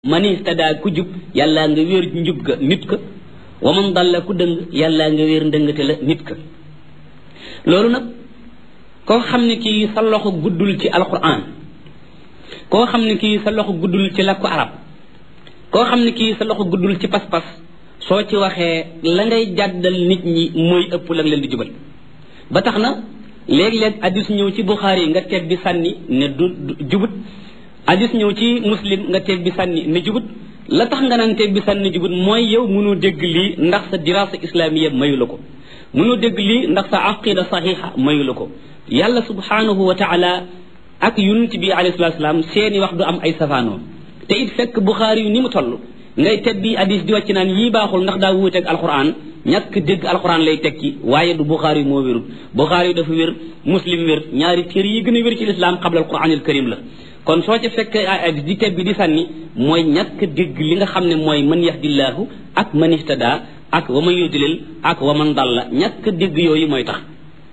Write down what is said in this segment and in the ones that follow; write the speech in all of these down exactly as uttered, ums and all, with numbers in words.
man ihtada ku jub yàllaa nga wéer njub ga nit ka wa man dalla ku dëng yàllaa nga wéer ndëngate la nit ka loolu nag koo xam ne kii sa loxo guddul ci alquran koo xam ne kii sa loxo guddul ci làkku arab koo xam ne kii sa loxo guddul ci pas-pas soo ci waxee la ngay jàddal nit ñi mooy ëpp la nga leen di jubal ba tax na léeg-léeg addis ñëw ci Buxaari nga teg bi sànni ne du jubut addis ñëw ci muslim nga teg bi sànni ne jubut la tax nga naan teg bi sànni jubut mooy yow mënoo dégg lii ndax sa dirasa islamiya mayu la ko mënoo dégg lii ndax sa aqida saxiixa mayu la ko yàlla subhanahu wa taala ak yonent bi alayhi salatu salaam seeni wax du am ay safaanoo te it fekk Buxaari yu ni mu toll ngay tebbi addis di wàcc naan yii baaxul ndax daa wuuteeg alquran ñàkk dégg alquran lay tekki waaye du Buxaari yi moo wérul Buxaari yi dafa wér muslim wér ñaari téere yi gën a wér ci lislaam qabla alquranil karim la kon soo ca fekk addis di tebbi di sànni mooy ñàkk dégg li nga xam ne mooy man yahdillahu ak man ihtada ak wa man yudlil ak wa man dalla ñàkk dégg yooyu mooy tax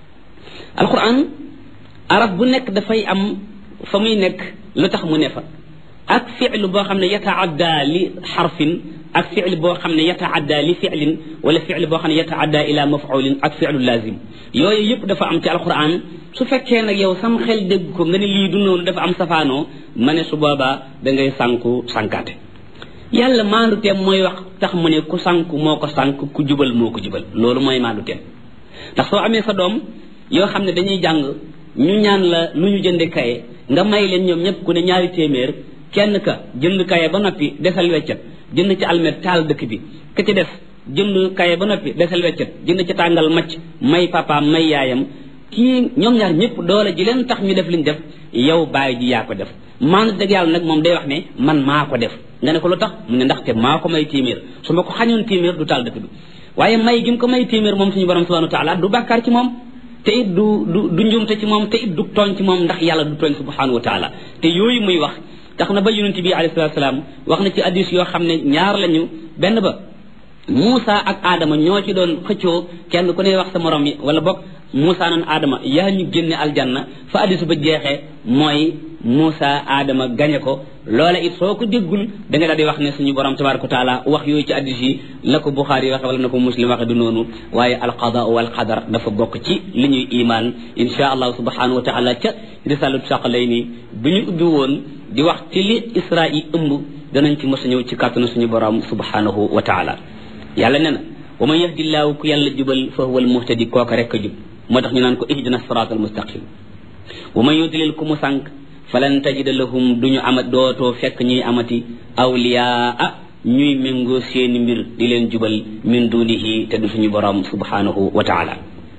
alquran arab bu nekk dafay am fa muy nekk lu tax mu ne fa ak fi'lu boo xam ne yataadda li xarfin ak fi'lu boo xam ne yataadda li fi'lin wala fi'lu boo xam ne yataadda ila maf'ulin ak fi'lu lazim yooyu yëpp dafa am ci alquran su fekkee nag yow sam xel dégg ko nga ne lii du noonu dafa am safaanoo ma ne su boobaa da ngay sànku sànkaate yàlla maandu teem mooy wax tax mu ne ku sànku moo ko sànk ku jubal moo ko jubal loolu mooy maandu teem ndax soo amee sa doom yoo xam ne dañuy jàng ñu ñaan la lu ñu jënde kaye nga may leen ñoom ñëpp ku ne ñaari téeméer kenn ka jënd kaye ba noppi desal weccat jënd ci almet taal dëkk bi ka ci def jënd kaye ba noppi desal weccat jënd ci tàngal macc may papaam may yaayam kii ñoom ñaar ñëpp doole ji leen tax ñu def liñ def yow bàyyi ji yaa ko def maanaam dëgg yàlla nag moom day wax ne man maa ko def nga ne ko lu tax mu ne ndaxte maa ko may téeméer su ma ko xañoon téeméer du taal dëkk bi waaye may gi mu ko may téeméer moom suñu borom subhanahu wa taala du bàkkaar ci moom te it du du du njumte ci moom te it du tooñ ci moom ndax yàlla du tooñ subhanahu wa taala te yooyu muy wax tax na ba yonent bi alayhi salatu salaam wax na ci hadiis yoo xam ne ñaar lañu benn ba Muusa ak Adama ñoo ci doon xëccoo kenn ku ne wax sa morom yi wala bokk Muusa nan Adama yaa ñu génne aljanna fa hadiis ba jeexee mooy Muusa Adama gañe ko loola it soo ko déggul da nga daal di wax ne suñu borom tabaraka wa taala wax yooyu ci hadiis yi la ko Buxaari waxe wala na ko Muslim waxe du noonu waaye alqada wal qadar dafa bokk ci li ñuy imaan insha allah subhanahu wa taala ca risalatu Saqalayni bi ñu ubbi woon di wax ci li isra yi ëmb danañ ci mos a ñëw ci kàttanu suñu borom subhanahu wa taala yàlla nee na wa man yahdillaahu ku yàlla jubal fa huwa al muhtadi kooka rek a jub moo tax ñu naan ko ihdina siraat al mustaqim wa man yudlil ku mu sànq falan tajida lahum duñu amat dootoo fekk ñuy amati awliyaa ñuy méngoo seeni mbir di leen jubal min dunihi te du suñu borom subhanahu wa taala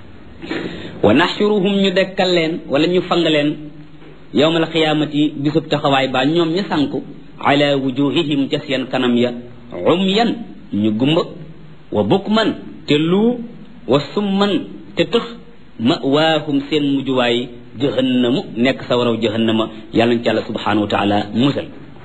wa naxshuruhum ñu dekkal leen wala ñu fang leen yawmal xiyaamati bisub taxawaay baa ñoom ña sànku ala wujuhihim ca seen kanam ya umyan ñu gumba wa bukman te lu wa summan te tëx mawaahum seen mujjuwaay jahannamu nekk sa waraw jahannama yàlla na ci yàlla subhanahu wa taala musal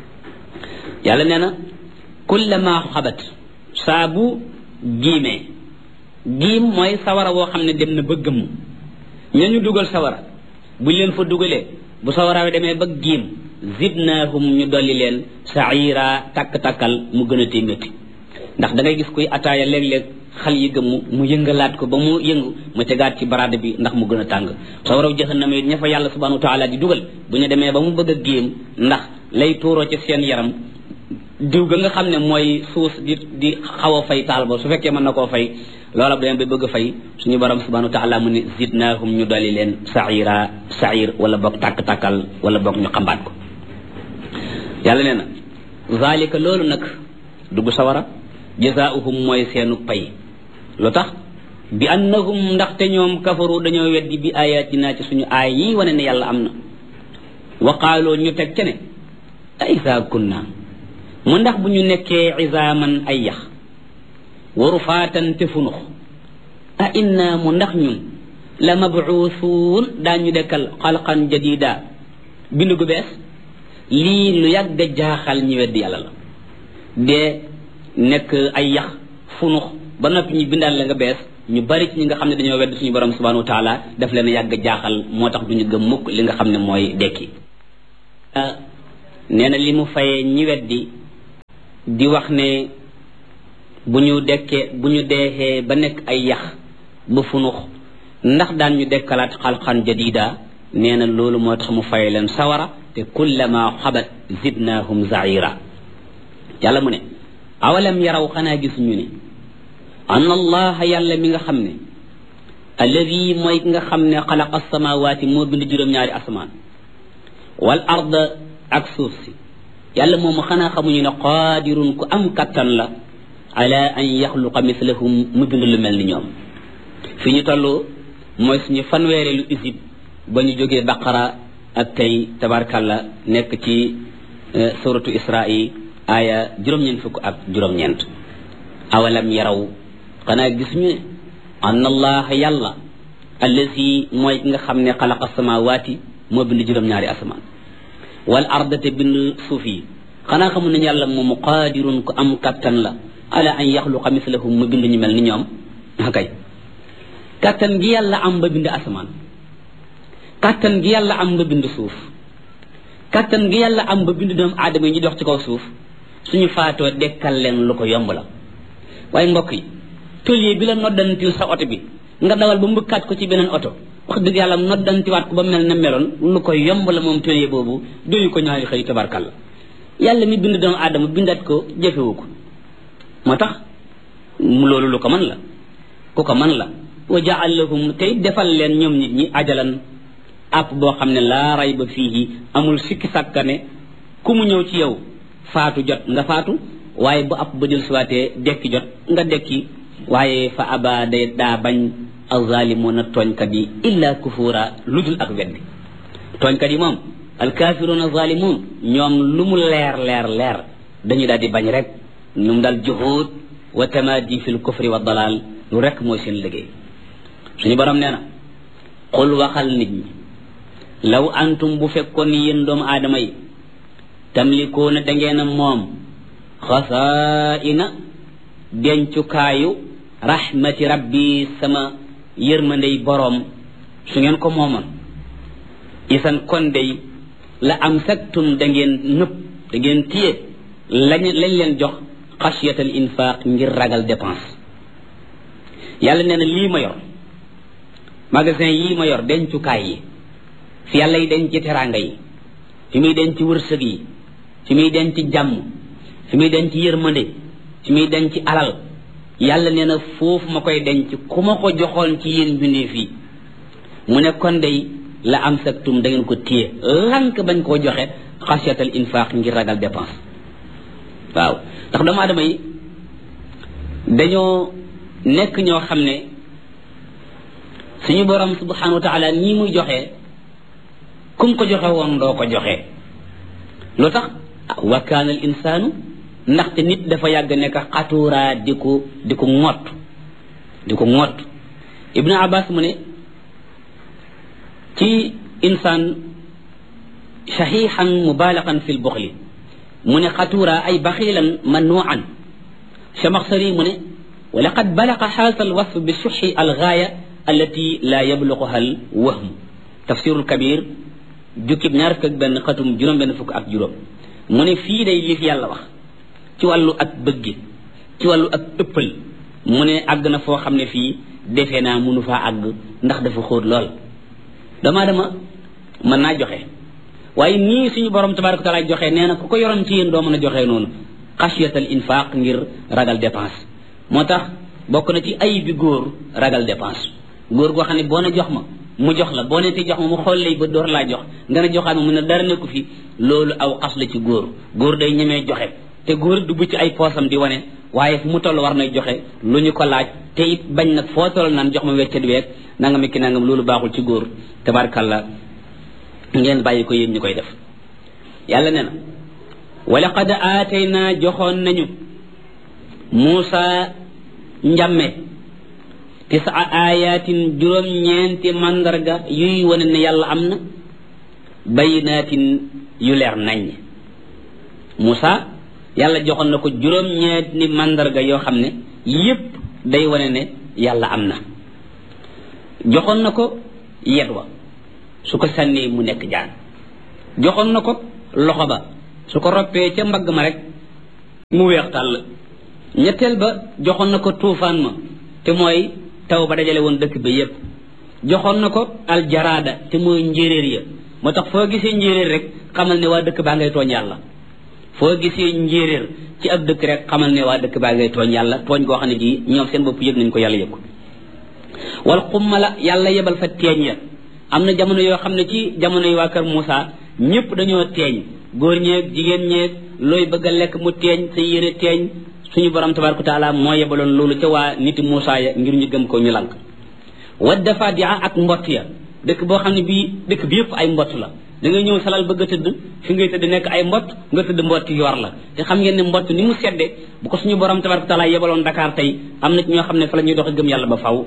yàlla nee na kullama xabat saa bu giimee giim mooy sawara woo xam ne dem na ba gëmm ña ñu dugal sawara buñ leen fa dugalee bu sawara wi demee ba giim zidnaahum ñu dolli leen saira takk-takkal mu gën a tee métti ndax da ngay gis kuy ataaya léeg-léeg xal yi gëmmu mu yëngalaat ko ba mu yëngu mu tegaat ci baraade bi ndax mu gën a tàng soo waraw jahannama ña fa yàlla subhanahu wa taala di dugal bu ñu demee ba mu bëgg a géem ndax lay tuuroo ci seen yaram diw ga nga xam ne mooy suus di di xaw a fay taal ba su fekkee mën na koo fay loola bu demee ba bëgg a fay suñu borom subhanahu wa taala mu ne zidnaahum ñu dolli leen saira sair wala boog tàkk-tàkkal wala boog ñu xambaat ko yàlla nee na zalika loolu nag dugg sawara jazaauhum mooy seenu pay lu tax bi annahum ndaxte ñoom kafaru dañoo weddi bi ayatina ci suñu aay yi wane ne yàlla am na wa qaaloo ñu teg ce ne a isa kunna mu ndax bu ñu nekkee izaaman ay yax wa rufaatan te funux a inna mu ndax ñun la mabuusuun daañu dekkal xalqan jadida bindu gu bees lii lu yàgg a jaaxal ñi weddi yàlla la de nekk ay yax funux ba noppi ñu bindaal la nga bees ñu bari ci ñi nga xam ne dañoo wedd suñu borom subhanahu wa taala daf leen yàgg jaaxal moo tax duñu gëm mukk li nga xam ne mooy dekki nee na li mu fayee ñi weddi di wax ne bu ñu dekkee bu ñu deexee ba nekk ay yax ba funux ndax daan ñu dekkalaat xalqan jadida nee na loolu moo tax mu fay leen sawara te kullama xabat zidnahum zaira yàlla mu ne awalam yaraw xanaa gisuñu ne an allaha yàlla mi nga xam ne alladi mooy nga xam ne xalaqa alsamawati moo bind juróom-ñaari asamaan wal arda ak suuf si yàlla moomu xanaa xamuñu ne qaadirun ku am kattan la ala an yaxluqa mislahum mu bind lu mel ni ñoom fi ñu toll mooy suñu fanweereelu isib ba ñu jógee baqara ak tey tabarkalla nekk ci suratu isra'i aya juróom-ñeent fukk ak juróom-ñeent awalam yaraw xanaa gisuñu ne anna allah yàlla allazi mooy ki nga xam ne xalaqa samawaati moo bind juróom-ñaari asamaan wal arda te bind suuf yi xanaa xamu nañu yàlla moomu qaadirun ku am kattan la ala an yaxluqa mislahum mu bind ñu mel ni ñoom akay kattan gi yàlla am ba bind asamaan kattan gi yàlla am ba bind suuf kattan gi yàlla am ba bind doomu aadama yi ñu dox ci kaw suuf suñu faatoo dekkal leen lu ko yomb la waaye mbokk yi tôlier bi la noddantil sa oto bi nga dawal ba mbëkkaat ko ci beneen oto wax dëgg yàlla noddantiwaat ko ba mel na meloon lu ko yomb la moom tôlier boobu doyu ko ñaari xëy tabarkalla yàlla mi bind doomu aadama bindaat ko jëfewu ko moo tax mu loolu lu ko mën la ku ko mën la wa jaal lahum tey defal leen ñoom nit ñi ajalan app boo xam ne laa rayba fiihi amul sikki sàkkane ku mu ñëw ci yow faatu jot nga faatu waaye bu app ba del siwaatee dekki jot nga dekki waaye fa aba day daa bañ alzalimuna tooñkat yi illa kufura lu dul ak weddi tooñkat yi moom alkafiruna zalimun ñoom lu mu leer leer leer dañu daal di bañ rek ñum daal juhud wa tamadi fi l kufri wa dalal lu rek mooy seen liggéey suñu borom nee na xul waxal nit ñi law antum bu fekkoon yéen doomu aadama yi tamlikoona da ngeen a moom xasaa'ina dencukaayu rahmati rabbi sama yërmandey boroom su ngeen ko moomoon isan kon dey la am saktum da ngeen nëpp da ngeen téye lañ lañ leen jox xasiyatal infaq ngir ragal dépense yàlla nee na lii ma yor magasin yii ma yor dencukaay yi fi yàlla yi denc teraanga yi fi muy denc wërsëg yi fi muy denc jàmm fi muy denc yërmande fi muy denc alal yàlla nee na foofu ma koy denc ku ma ko joxoon ci yéen mbindeef yi mu ne kon day la am saktum da ngeen ko téye lank bañ koo joxe xasiyatal infaq ngir ragal dépense waaw ndax doomu aadama yi dañoo nekk ñoo xam ne suñu borom subhanahu wa taala nii muy joxe kum ko joxe woon doo ko joxe lu tax wa kaana al insaanu ndaxte nit dafa yàgg nekk xatuuraa di ko di ko ŋott di ko ŋott ibnu abbas mu ne ci insaan shahihan mubalaqan fi l buxli mu ne xatuuraa ay baxilan manuan chamaxsari mu ne wa laqad balaqa xaasa alwasf bi suxi algaaya allati la yabluquha al wahm tafsirul kabir jukkib ñaar fukk ak benn xatum juróom benn fukk ak juróom mu ne fii day li fi yàlla wax ci wàllu ak bëgg ci wàllu ak ëppal mu ne àgg na foo xam ne fii defe naa mënu faa àgg ndax dafa xóot lool damaa dama mën naa joxe waaye nii suñu borom tabaraka wa taala joxe nee na ku ko yoroon ci yéen doo mën a joxe noonu xasiyatal infaq ngir ragal dépense moo tax bokk na ci ay bi góor ragal dépense góor goo xam ne boo ne jox ma mu jox la boo ne te jox ma mu xool lay ba door laa jox nga ne joxaat ma mu ne dara nekku fi loolu aw xas la ci góor góor day ñemee joxe te góor dugg ci ay poosam di wane waaye fu mu toll war nay joxe lu ñu ko laaj te it bañ nag foo toll naan jox ma weccet weeg nanga mi ki nangam loolu baaxul ci góor tabarkalla ngeen bàyyi ko yéen ñu koy def yàlla ne na wa laqad aataynaa joxoon nañu Muusa njàmme tisa ayatin juróom-ñeenti mandarga yuy wane ne yàlla am na bayinaatin yu leer nañ Muusa yàlla joxoon na ko juróom-ñeenti mandarga yoo xam ne yépp day wane ne yàlla am na joxoon na ko yet wa su ko sànnee mu nekk jaan joxoon na ko loxo ba su ko roppee ca mbagg ma rek mu weex tàll ñetteel ba joxoon na ko tuufaan ma te mooy taw ba dajale woon dëkk bi yépp joxoon na ko aljaraada te mooy njéeréer ya moo tax foo gisee njéeréer rek xamal ne waa dëkk baa ngay tooñ yàlla foo gisee njéeréer ci ab dëkk rek xamal ne waa dëkk baa ngay tooñ yàlla tooñ koo xam ne ji ñoom seen bopp yëg nañ ko yàlla yëg ko wal xummala yàlla yebal fa teeñ ya am na jamono yoo xam ne ci jamono yi waa kër Moussa ñëpp dañoo teeñ góor ñeeg jigéen ñeeg looy bëgg a lekk mu teeñ sa yére teeñ suñu borom tabaraka taala moo yebaloon loolu ca waa niti Moussa ya ngir ñu gëm ko ñu lank wadda fadia ak mbott ya dëkk boo xam ne bii dëkk bi yëpp ay mbott la da ngay ñëw salal bëgg a tëdd fi ngay tëdd nekk ay mbott nga tëdd mbott yor la te xam ngeen ne mbott ni mu sedde bu ko suñu borom tabaraka taala yebaloon Dakar tey am na ci ñoo xam ne fa la ñuy doxe gëm yàlla ba faw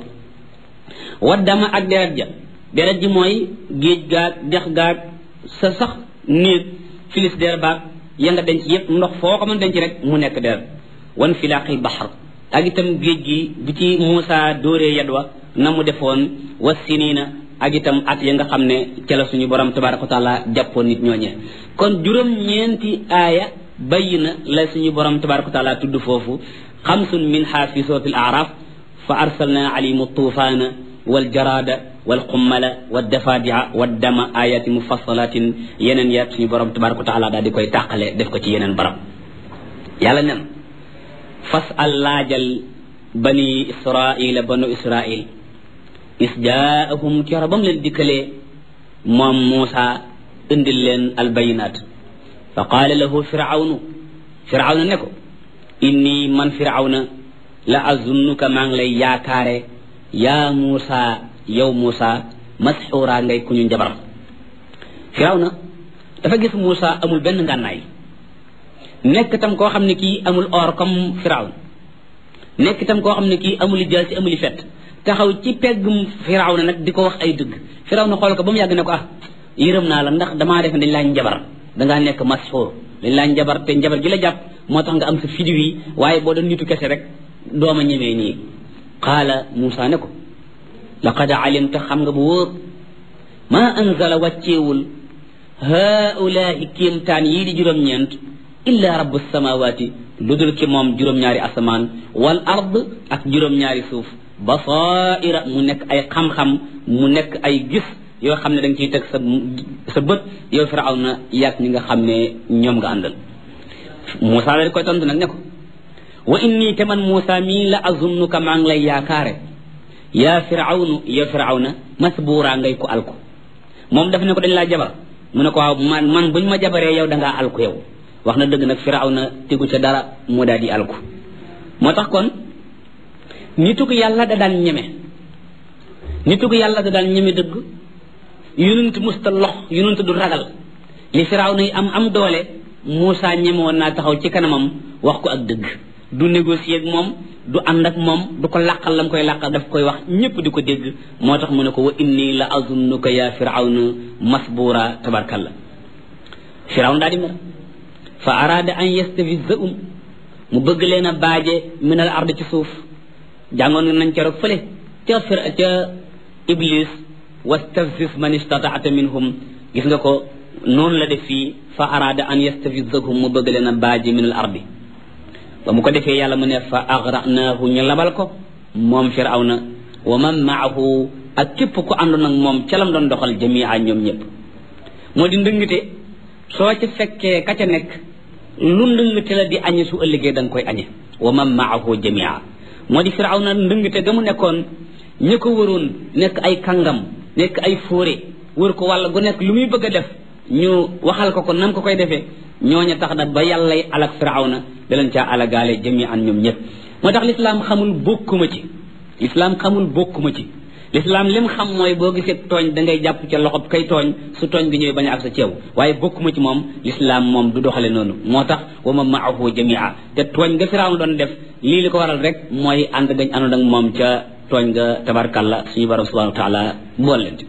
waddama ak deret ja deret ji mooy géej gaag dex gaag sa sax néeg filis der baag ya nga denc yëpp ndox foo ko mën denc rek mu nekk deret wan filaaqil baxar ak itam géej gi bi ci Moussa dóoree yadwa na mu defoon wa siniina ak itam at ya nga xam ne ca la suñu borom tabaraka wa taala jàppoon nit ñooñee kon juróom-ñeenti aaya bayyi na la suñu borom tabaraka wa taala tudd foofu xamsun minha fi suratil araf fa arsalna alayhim tuufaana wal jaraada wal xummala wad dafadia wad dama ayatin mufassalatin yeneen ya suñu borom tabaraka wa taala daal di koy tàqale def ko ci yeneen barab yàlla nen fas al laajal bani israila banu israil is jaahum kera ba mu leen dikkalee moom Muusa indil leen albayinaat fa qaala lahu firawnu firawna ne ko inni man firawna la azunnuka maa ngi lay yaakaare yaa Muusa yow Muusa masxuura ngay ku ñu njabar firawna dafa gis Muusa amul benn ngànnaay nekk tam koo xam ne kii amul or comme firawna nekk tam koo xam ne kii amul jaasi amul fet taxaw ci peggum firawna nag di ko wax ay dëgg firawna xool ko ba mu yàgg ne ko ah yërëm naa la ndax damaa def dañ laa njabar dangaa nekk masxuur dañ laa njabar te njabar gi la jàpp moo tax nga am sa fidiw yi waaye boo doon nitu kese rek dooma ñemee nii qaala Muusa ne ko laqad alimta xam nga bu wóor maa anzala wàcceewul haulaai kéemtaan yii di juróom-ñeent illa rabbu samawaati lu dul ki moom juróom-ñaari asamaan wal ard ak juróom-ñaari suuf basaira mu nekk ay xam-xam mu nekk ay gis yoo xam ne da nga ciy teg sa sa bët yow Firawna yàgg ñi nga xam ne ñoom nga àndal Muusa la koy tontu nag ne ko wa inni te man Muusa mii la azunnuka maa ngi lay yaakaare yaa Firawnu ya Firawna masbuura ngay ko alku moom daf ne ko dañ laa jabar mu ne ko waaw man man buñ ma jabaree yow da ngaa alku yow wax na dëgg nag Firawna tegu ca dara moo daal di alku moo tax kon nitu ko yàlla da daan ñeme nitu ko yàlla da daan ñeme dëgg yonent musta lox yonent du ragal li Firawna yi am am doole Muusa ñeme woon naa taxaw ci kanamam wax ko ak dëgg du négocier ak moom du ànd ak moom du ko làqal lam koy làqal daf koy wax ñëpp di ko dégg moo tax mu ne ko wa inni la azunnuka ya Firawna masbuura tabarkalla Firawna daal di mer fa araada an yastafizahum mu bëgg leen a baaje min al ard ci suuf jàngoon nañ ca rog fële ca fir ca iblis wastafzis man istataata minhum gis nga ko noonu la def fii fa araada an yastafizahum mu bëgg leen a baaje min al ardi ba mu ko defee yàlla mu ne fa agra'naahu ñu labal ko moom Firawna wa man maahu ak képp ku àndoon ak moom ca lam doon doxal jamia ñoom ñëpp moo di ndëngte soo ci fekkee ka ca nekk lu ndëngte la di añe su ëllëgee da nga koy añe wa man maahu jamia moo di Firawna ndëngte ga mu nekkoon ña ko wëroon nekk ay kàngam nekk ay fóore wër ko wàlla gu nekk lu muy bëgg a def ñu waxal ko ko nam ko koy defee ñooña tax na ba yàllay alak Firawna da leen caa alagaale jami'an ñoom ñëpp moo tax lislaam xamul bokkuma ci lislaam xamul bokkuma ci lislaam lim xam mooy boo gisee tooñ da ngay jàpp ca loxob kay tooñ su tooñ gi ñëwee bañ a ak sa ceew waaye bokkuma ci moom lislaam moom du doxale noonu moo tax wa ma maahu jamia te tooñ nga Firawna doon def lii li ko waral rek mooy ànd gañ àndoon ak moom ca tooñ nga tabarkalla suñu borom subhanahu wa taala bool leen ci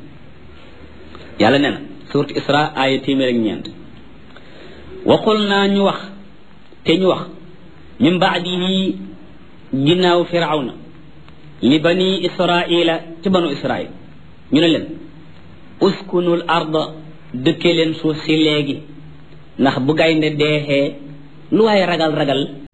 yàlla nee na suurat Isra aaya téeméer ak ñeent waxul naa ñu wax te ñu wax min baadihi ginnaaw Firawna li bani israila ci banu israil ñu ne leen uskunul arda dëkkee leen suuf si léegi ndax bu gaynde deexee lu waaye ragal ragal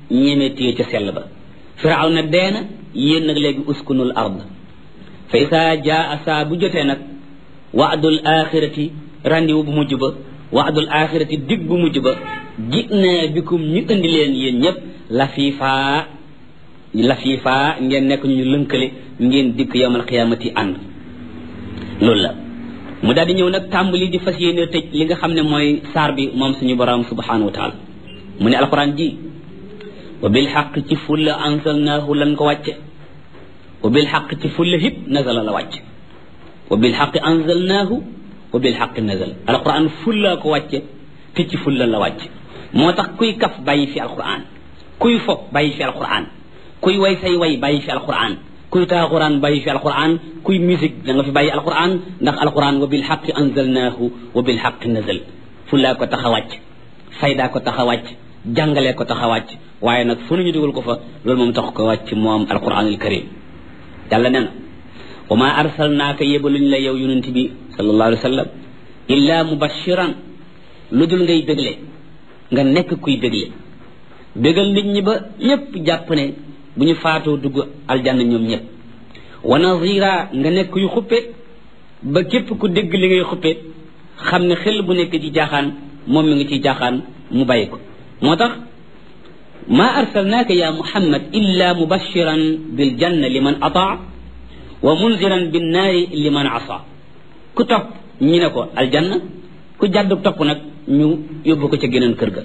ñeme téye ca sell ba firawna deena yéen nag léegi uskunul ard fa isaa jaa saa bu jotee nag waadul axirati randiwu bu mujj ba waadul axirati dig bu mujj ba jinaa bikum ñu indi leen yéen ñëpp lafiifaa lafiifaa ngeen nekk ñu lënkale ngeen dikk yawmal qiyaamati ànd loolu la mu daal di ñëw nag tàmbali di fas yéene tëj li nga xam ne mooy saar bi moom suñu borom subhanahu wa taala mu ne alquran ji wa bil xaq ci fulla anzalnaahu lan ko wàcce wa bil xaq ci fulla hit nazala la wàcce wa bil xaq anzalnaahu wa bil xaq nazal alquran fulla ko wàcce te ci fulla la wàcce moo tax kuy kaf bàyyi fi alquran kuy fo bàyyi fi alquran kuy way say way bàyyi fi alquran kuy taaxuraan bàyyi fi alquran kuy musique da nga fi bàyyi alquran ndax alquran wa bil xaqi anzalnaahu wa bil xaqi nazal fullaa ko tax a wàcc faydaa ko tax a wàcc jàngalee ko tax a wàcc waaye nag fu nañu dugal ko fa loolu moom tax ko wàcc moom alquran al karim yàlla nee na wa maa arsalnaaka yebaluñ la yow yonent bi sallallahu alayhi wa sallam illa mubashiran lu dul ngay bégle nga nekk kuy bégle bégal nit ñi ba ñëpp jàpp ne bu ñu faatoo dugg aljanna ñoom ñëpp wa nazira nga nekk yu xuppe ba képp ku dégg li ngay xuppe xam ne xel bu nekk ci jaaxaan moom mi ngi ciy jaaxaan mu bàyyi ko moo tax ma arsalnaaka ya muhammad illa mubashiran bil janna liman ataa wa munziran bin naari liman asa ku topp ñi ne ko aljanna ku jàddu topp nag ñu yóbbu ko ca geneen kër ga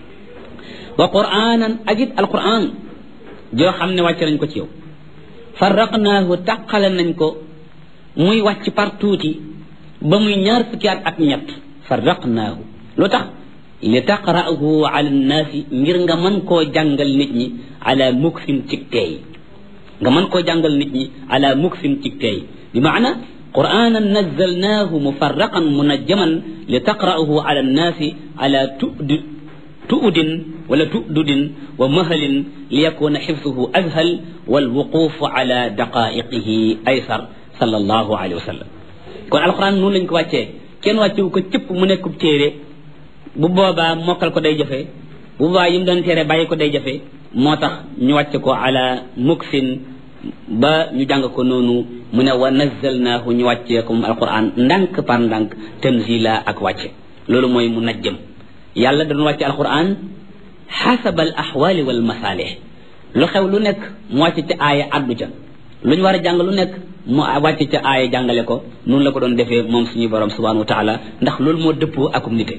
wa qur'anan ak it alquran joo xam ne wàcc nañ ko ci yow farraqnaahu tàqale nañ ko muy wàcc par tuuti ba muy ñaar fukki at ak ñett farraqnaahu lu tax li taqra'ahu ala nnaasi ngir nga mën koo jàngal nit ñi ala muksin cig teey nga mën koo jàngal nit ñi ala muksin cig teey bi maana qur'anan nazzalnaahu mufarraqan munajjaman li taqra'ahu ala nnaasi ala tudi tu'udin wala tu'dudin wa mahalin liyakuna xifsuhu azhal walwuqufu ala daqaiqihi aysar sallallahu alayhi wa sallam kon alquran noonu lañ ko wàccee kenn wàccewu ko cëpp mu nekkub téere bu boobaa mokkal ko day jafe bu boobaa yi mu doon téere bàyyi ko day jafe moo tax ñu wàcce ko ala muksin ba ñu jàng ko noonu mu ne wa nazzalnaahu ñu wàccee ko moom alquran ndànk par ndànk tanzila ak wàcce loolu mooy mu najjëm yàlla dañu wàcce alquran xasaba al axwaali wal masaalih lu xew lu nekk mu wàcce ca aaya addu ca lu ñu war a jàng lu nekk mu wàcce ca aaya jàngale ko noonu la ko doon defee moom suñu borom subhanahu wa taala ndax loolu moo dëppoo akum nite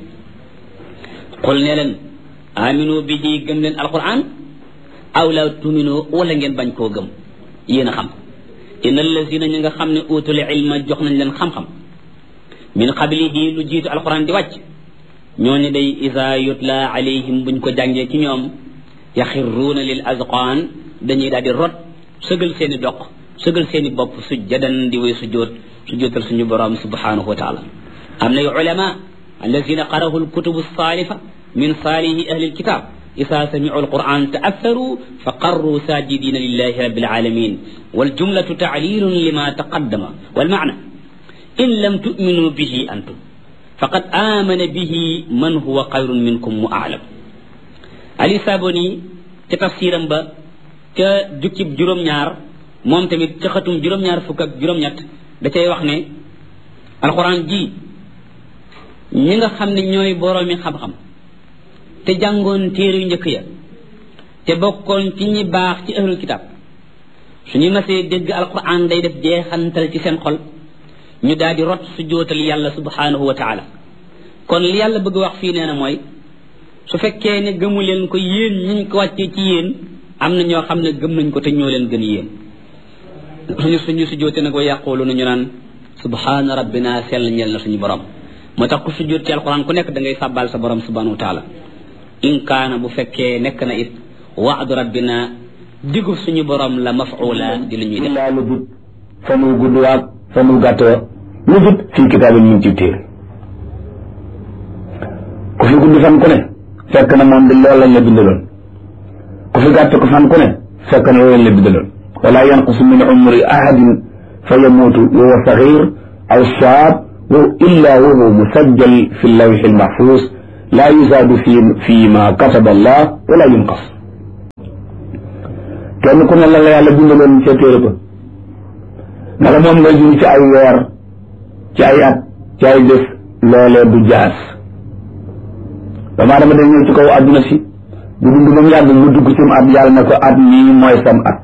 qul ne leen aminu bi di gëm leen alquran aw la tuminu wala ngeen bañ koo gëm yéen a xam inna allazina ñi nga xam ne utul ilma jox nañ leen xam-xam min qablihi lu jiitu alquran di wàcc ñooñu day isa yutla alayhim buñ ko jàngee ci ñoom yaxirruuna lil azqaan dañuy daal di rot sëgal seeni doq sëgal seeni bopp sujjadan di way sujjoot sujjootal suñu borom subhanahu wa taala am na yu ulama allazina qarahu alkutubu saalifa min saalihi ahli alkitab isa samicu alquran taatharu fa qarru sajidina lillahi rabbil alamin waljumlatu taclilun lima taqaddama walmaana in lam tuminu bihi antum faqad amana bihi man huwa xayrun minkum mu aalam ali saboni ca tafsiram ba ca jukkib juróom-ñaar moom tamit ca xatum juróom-ñaar fukk ak juróom-ñett da cay wax ne alquran ji ñi nga xam ne ñooy boroomi xam-xam te jàngoon téere yu njëkk ya te bokkoon ci ñi baax ci ahlul kitab suñu masee dégg alquran day def jeexantal ci seen xol ñu daal di rot su jootal yàlla subhanahu wa taala kon li yàlla bëgg wax fii nee na mooy su fekkee ne gëmu leen ko yéen ñiñ ko wàccee ci yéen am na ñoo xam ne gëm nañ ko te ñoo leen gën yéen suñu suñu su joote nag wa yàqoolu nañu naan subhana rabbina sell ñeel na suñu borom moo tax ku su joot ci alquran ku nekk da ngay sàbbaal sa borom subhanahu wa taala in kaana bu fekkee nekk na it waadu rabbina diggu suñu borom la maf'ula di lu ñuy def lu jub fa muy gudd waag fa muy gàttoo lu jub fii kitaabin ñu ngi ci téere ku fi gudd fan ku ne fekk na moom di loolu lañ la bindaloon ku fi gàtt ko fan ku ne fekk na loolu lañ la bindaloon wala yanqusu min umri ahadin fa yamuutu wa huwa saxiir aw shaab wa illa wa huwa musajjal fi lawxi lmaxfuus laa yuzaadu fi fi ma kataba allah wala yunqas kenn ku ne la la yàlla bindaloon ca téere ba nga la moom nga jur ci ay weer ci ay at ci ay bés loolee du jaas damaa dama day ñëw ci kaw àdduna si bu dund ba mu yàgg mu dugg ci mu at yàlla ne ko at nii mooy sam at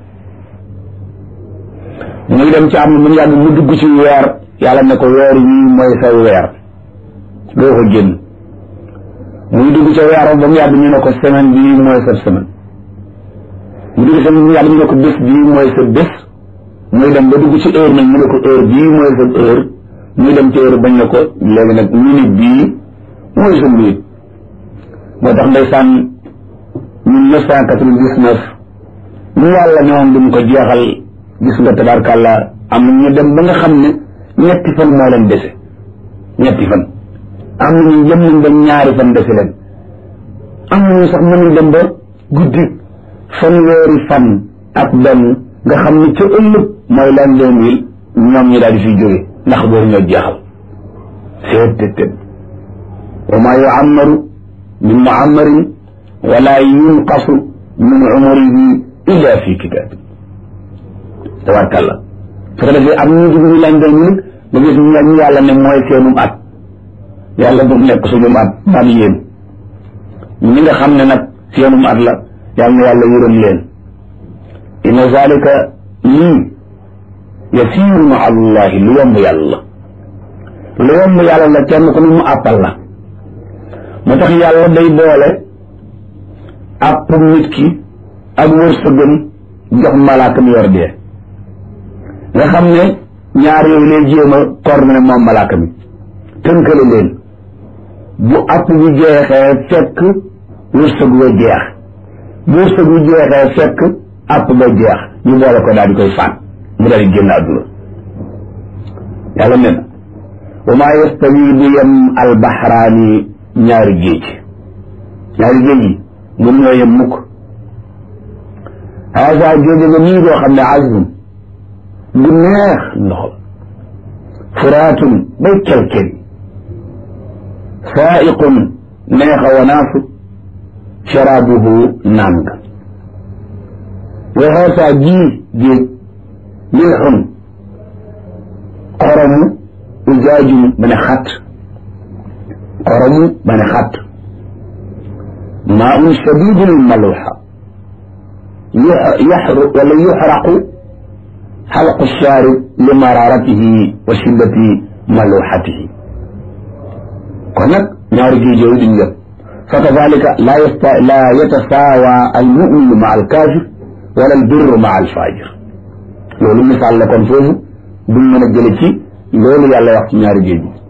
muy dem ci am na mu yàgg mu dugg ci weer yàlla ne ko weer yii mooy sa weer doo ko génn muy dugg ca weer ba mu yàgg ñu ne ko semaine bii mooy sa semaine mu dugg sa mu yàgg ñu ne ko bés bii mooy sa bés muy dem ba dugg ci heure nag ñu ne ko heure bii mooy sa heure muy dem ci heure bañ ne ko léegi nag minute bii mooy sa minute moo tax ndeysaan mille neuf cent quatre-vingt-dix-neuf ñu yàlla ne woon duñ ko jeexal gis nga tabarkàlla am na ñu dem ba nga xam ne ñetti fan moo leen dese ñetti fan am na ñu jëm nañ ba ñaari fan dese leen am na ñu sax mën nañ dem ba guddi fanweeri fan ak benn nga xam ne ca ëllëg mooy lan deux mille ñoom ñi daal di fiy jóge ndax boobu ñoo jeexal seet tët tët wa maa yu'ammaru min mu'ammarin wala yunqasu min umrihi illa fi kitaab tabarkàlla su ko defee am ñu dugg ñu lan deux mille nga gis ñu yàlla ne mooy seenum at yàlla bu nekk suñum at ban yéen ñi nga xam ne nag seenum at la yàlla na yàlla yërëm leen inna zalika lii yasiiru ma allahi lu yomb yàlla lu yomb yàlla la kenn ku ne mu àppal la moo tax yàlla day boole àpp nit ki ak wërsëgam jox malaaka mi yor dee nga xam ne ñaar yooyu lay jéem a coordonné moom malaaka mi tënkale leen bu àpp bi jeexee fekk wërsëg wa jeex bu wërsëg bi jeexee fekk àpp ba jeex ñu boole ko daal di koy faan mu daal di génn àdduna yàlla ne na wa maa yastawi du yem albaxraani ñaari géej ñaari géej yi mun ñoo yem mukk haasa géej nga nii boo xam ne azbun bu neex ndox furaatun bay kelkel saaiqun neex a wanaasu sharaabuhu naan nga wa haasa jii géej milxun xoromu ujaajum ba ne xat xoromu ba ne xat maa un shadidul maluxa yaxru wala yuxraqu xalqu shaarib li mararatihi wa shiddati maluxatihi kon nag ñaari géej yooyu duñ yëpp fa kadalika la yasta la yatasaawa almuminu ma alkaafir wala albirru ma alfajir loolu misaal la kon foofu duñ mën a jële ci loolu yàlla wax ci ñaari géej yi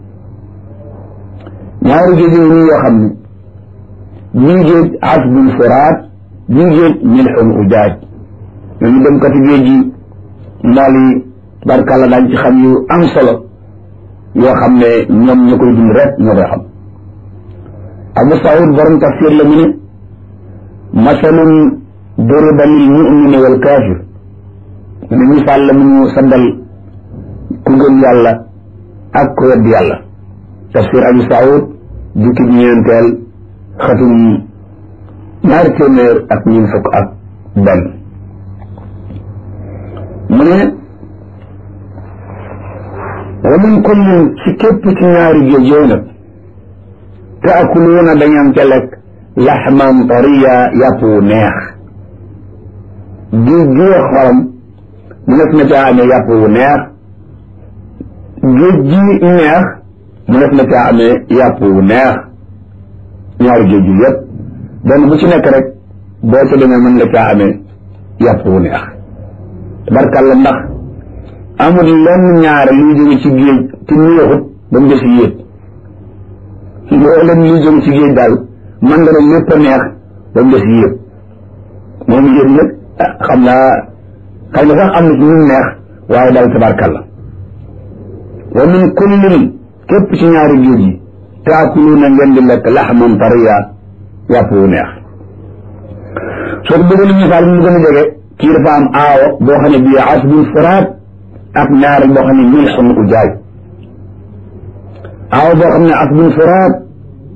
ñaari géej yi nii yoo xam ne bii géej asbun furaat bii géej milxun ujaaj ñooñu dem kati géej yi mbool yi barkàlla daañ ci xam yu am solo yoo xam ne ñoom ñu koy dund rek ñoo koy xam Abu Saoud borom tafsir la mu ne masalun duriba lil mumini wal kaafir mu ne misaal la mu ñu saddal ku gëm yàlla ak ku wedd yàlla tafsir Abu Saoud jukki ñeenteel xatum ñaari téeméer ak ñeent fukk ak benn mu ne wa min kullin ci képp ci ñaari géej yooyu nag taakuluuna dañu am ca lekk laxman tariya yàpp wu neex géej gi xorom mu nekk na caa amee yàpp wu neex géej gi neex mu nekk na caa amee yàpp wu neex ñaari géej yi yëpp benn bu ci nekk rek boo ca demee mën nga caa amee yàpp wu neex barkalla ndax amul lenn ñaare luy jóge ci géej te neexut ba mu des yéeg loo leen luy jóge ci géej daal man nga ne lépp a neex ba mu des yéeg moom yéeg nag xam naa xëy na sax am na ci ñu neex waaye daal tabarkalla wa min kullin képp ci ñaari géej yi taakuluuna ngeen di lekk laxman tariya yàpp wu neex soo ko bëggoon misaal mu gën a jege kii dafa am aawo boo xam ne bii asbun furaat ak ñaari boo xam ne milxun ujaaj aawo boo xam ne asbun furaat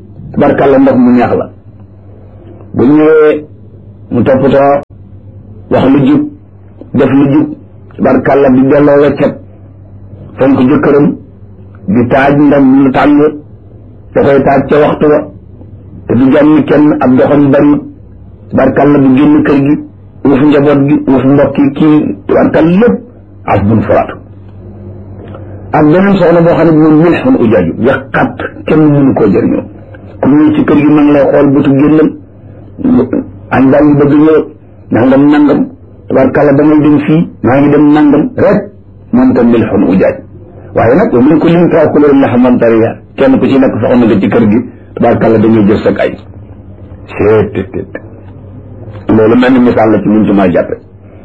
tabarkalla ndox mu neex la bu ñëwee mu toppatoo wax lu jub def lu jub tabarkàlla di delloo weccet fonk jëkkëram di taaj ndam lu tàng da koy taaj ca waxtu wa te du jàmmi kenn ab doxam bari tabarkàlla du génn kër gi uuf njaboot gi uuf mbokk yi kii tabarkàlla lépp asbun furaatu ak beneen soxna boo xam ne bi moom milxun ujaaju yàqat kenn mënu koo jëriñoo ku ñëw ci kër gi ma ngi lay xool bëtu génnal añ baa ngi bëgg ñëw nangam nangam tabarkàlla damay dem fii maa ngi dem nangam rek moom tam milxun ujaaj waaye nag min kullin taakuluuna lahman tariya kenn ku ci nekk soxna nga ci kër gi tabarkàlla dañuy jël sag ay seet loolu mel ni misaal la ci mun ci maa jàppe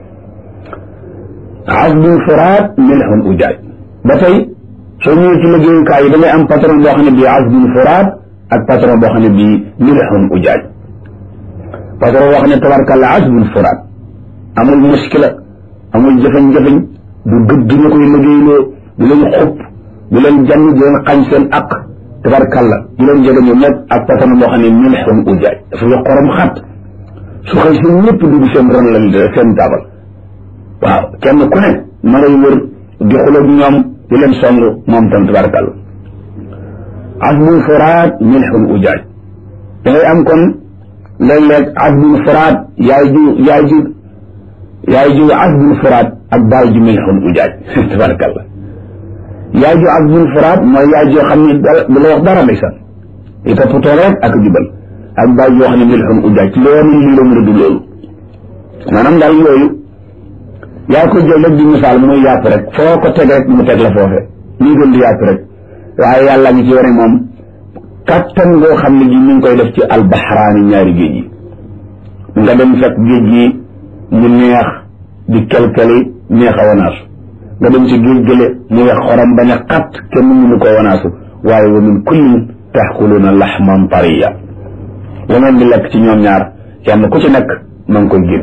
asbun furaat milxun ujaaj ba tey soo ñëwee ci liggéeyukaay yi da ngay am patron boo xam ne bii asbun furaat ak patron boo xam ne bii milxun ujaaj patron boo xam ne tabarkàlla asbun furaat amul muskila amul jëfañ-jëfañ du gëdd ñu koy liggéeyloo du leen xupp du leen jànn du leen xañ seen aq tabarkàlla du leen jege ñu nekk ak patron boo xam ne milxun ujaaj dafa yo xorom xat su xëy seen ñëpp dugg seen ron la seen taabal waaw kenn ku ne ma ngay wër di xuloog ñoom di leen song moom tam tabarkàlla asbun furaat milxun ujaaj da ngay am kon léeg-léeg asbun furaat yaay ju yaay ju yaay ju asbun furaat ak baay ju milxun ujaaj tabarkàlla yaay ju asbun furaat mooy yaay joo xam ne du la wax dara ndeysaan i toppatoo rek ak jubal ak baay joo xam ne milxun ujaaj loolu lii la mën a du loolu maanaam daal yooyu yaa ko jël rek di misaal muy yàpp rek foo ko teg rek mu teg la foofe muy gën di yàpp rek waaye yàlla ngi ci wane moom kattan ngoo xam ne ji ñu ngi koy def ci albaxraani ñaari géej yi nga dem fekk géej gi mu neex di kelkeli neex a wanaasu nga dem ci géej gële mu wex xorom bañ a xat kenn mënu ko wanaasu waaye wa min kullin taxkuluuna laxman tariya la ngeen di lekk ci ñoom ñaar kenn ku ci nekk ma ngi koy génn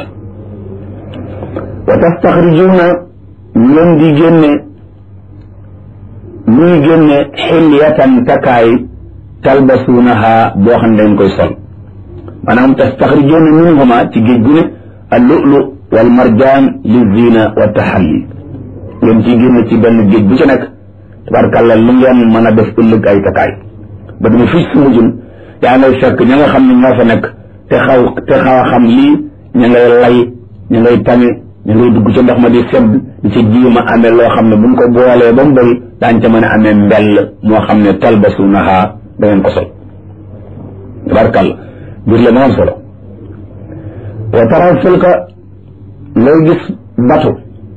wa tastaxrijuuna leen di génne muy génne xilyatan takaay talbasuunaha boo xam ne dañ koy sol maanaam tastaxrijuuna minhuma ci géej gu ne al lu'lu wal marjaan li zina wa taxalli ngeen ciy génne ci benn géej bu ci nekk tabarkàlla lu ngeen mën a def ëllëg ay takaay ba dama fii su mujjun yaa ngay fekk ña nga xam ne ñoo fa nekk te xaw te xaw a xam lii ña ngay lay ña ngay tame ñu ngay dugg ca ndox ma di sedd di ca jiima amee loo xam ne buñ ko boolee ba mu bëri daañ ca mën a amee mbell moo xam ne talbasuunaha da ngeen ko sol tabarkàlla biir la moom solo wa taral fulka ngay gis batu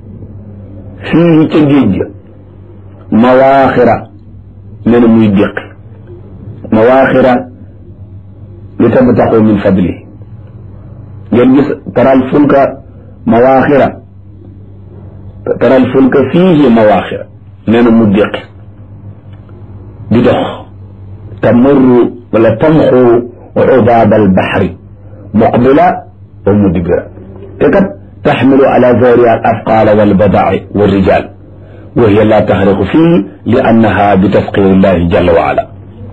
fii ca géej ga mawaaxira nee na muy déqi mawaaxira li tabtaxu min fadli ngeen gis taral fulka mawaaxira taral fulka fiihi mawaaxira nee na mu déqi di dox tamurru wala tamxu ubaab albaxri muqbila wa mudbira te kat taxmilu ala zahriha al afqaala walbadaa'i walrijal wa hiya la taxriqu fii li annaha bi tafqiri llahi jalla wa ala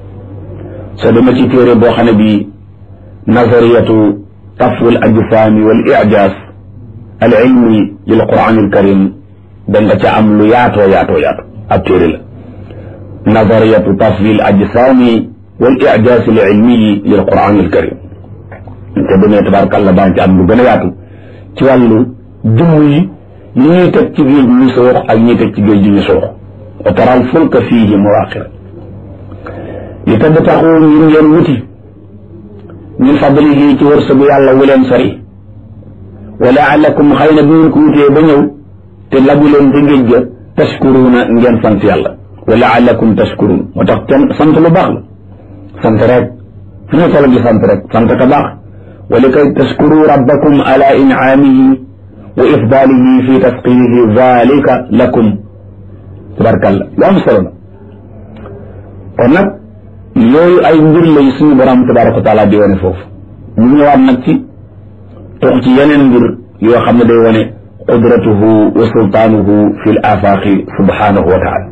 soo dema ci téere boo xam ne bi nazariyatu tafwi al ajsaami wal ijaaz al ilmi lil quran al karim da nga ca am lu yaatoo yaatoo yaatoo ab téere la nazariyatu tafwi al ajsaami wal ijaaz al ilmi lil quran al karim te demee tabaarakallah daan ci am lu gën a yaatu ci wàllu jëmm yi yi ñuy teg ci géej ñu soox ak ñuy teg ci géej gi ñu soox wa taral fulka fiihi mawaaxira li tabtaxu ngir ngeen wuti min fadlihi ci wërsëgu yàlla wu leen sori wa laalakum xëy na bu ngeen ko wutee ba ñëw te labu leen ci géej ga tashkuruuna ngeen sant yàlla wa laalakum tashkuruun moo tax kenn sant lu baax la sant rek fu ñu toll di sant rek sant ka baax wa likay tashkuru rabbakum ala incaamihi wa ifdaalihi fi tasqirihi zalika lakum tabarkalla lu am solo la kon nag yooyu ay mbir lay suñu borom tabaraka wa taala di wane foofu mu ñëwaat nag ci tox ci yeneen mbir yoo xam ne day wane qudratuhu wa sultaanuhu fi l afaaqi subhanahu wa taala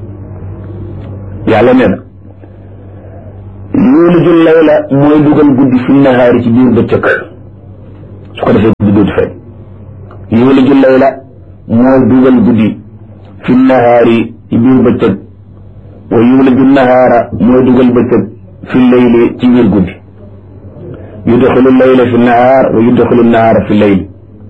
yàlla nee na yuuliju layla mooy dugal guddi fi nahaari ci biir bëccëg su ko defee guddi dootu fay yuliju layla mooy dugal guddi fi nahaari ci biir bëccëg wa yuliju nahaara mooy dugal bëccëg fi layli ci biir guddi yudxilu layla fi nahaar wa yudxilu nahaara fi layli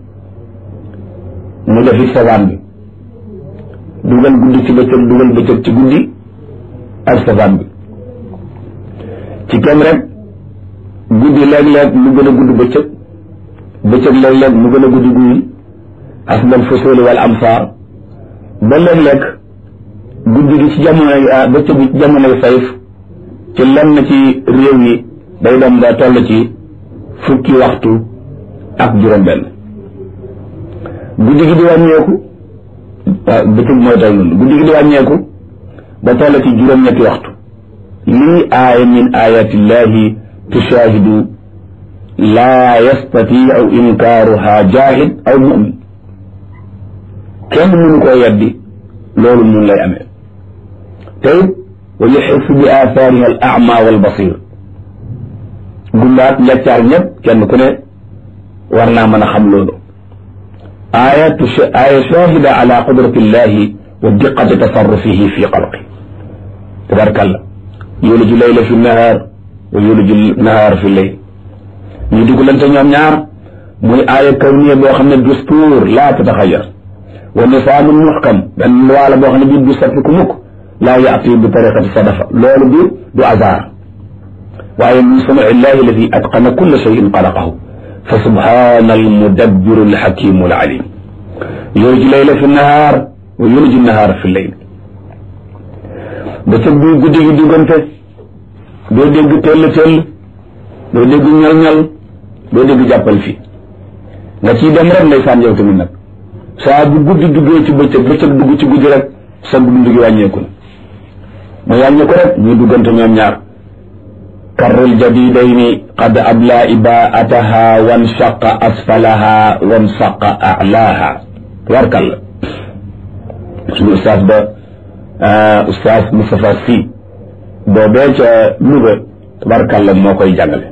mu defi sabaan bi dugal guddi ci bëccëg dugal bëccëg ci guddi ak sabaan bi ci kem rek guddi léeg-léeg mu gën a gudd bëccëg bëccëg léeg-léeg mu gën a gudd guddi asbal fusuli wal amsaar ba léeg-léeg guddi gi ci jamonoy bëccëg gi ci jamonoy sayf ci lenn ci réew yi day dem ba toll ci fukki waxtu ak juróom-benn guddi gi di wàññeeku bëccëg mooy toll noonu guddi gi di wàññeeku ba toll ci juróom-ñetti waxtu lii aaya min ayatillahi tushaahidu laa yastatiu inkaaruha jaahid aw mumin kenn mënu koo yeddi loolu mun lay amee te it wa yuxissu bi aathaariha al ama wal basir gumbaat njaccaar ñëpp kenn ku ne war naa mën a xam loolu aaya aaya shahida ala qudrati illahi wa diqati tasarrufihi fi xalqi tabarkalla yuliju layla fi nahaar wa yuliju nahaar fi layl ñu dugalante ñoom ñaar muy aaya kawniya boo xam ne dustuur laa tataxayar wa nisaamun muxkam benn loi la boo xam ne bii du soppiku mukk laa yaati bi tariqati sadafa loolu du du hasard waaye min sunui illahi alladi atqana kulla cheyin xalaqahu fa subhana almudabbiru alxakimu alalim yuliju layla fi nahaar wa yuliju nahaar fi layl bëccëg bi guddi gi diggante doo dégg tell tell doo dégg ñal ñal doo dégg jàppal fi nga ciy dem rek ndeysaan yow tamit nag saa bu guddi duggee ci bëccëg bëccëg dugg ci guddi rek sa dund gi wàññeeku na mu wàññeeku rek ñuy duggante ñoom ñaar karrul jadidayni qad abla ibaataha wanshaqa asfalaha wansaqa alaaha tabarkalla suñu ustaas ba ustaas Moustapha Sy boobee ca Louga tabarkalla moo koy jàngale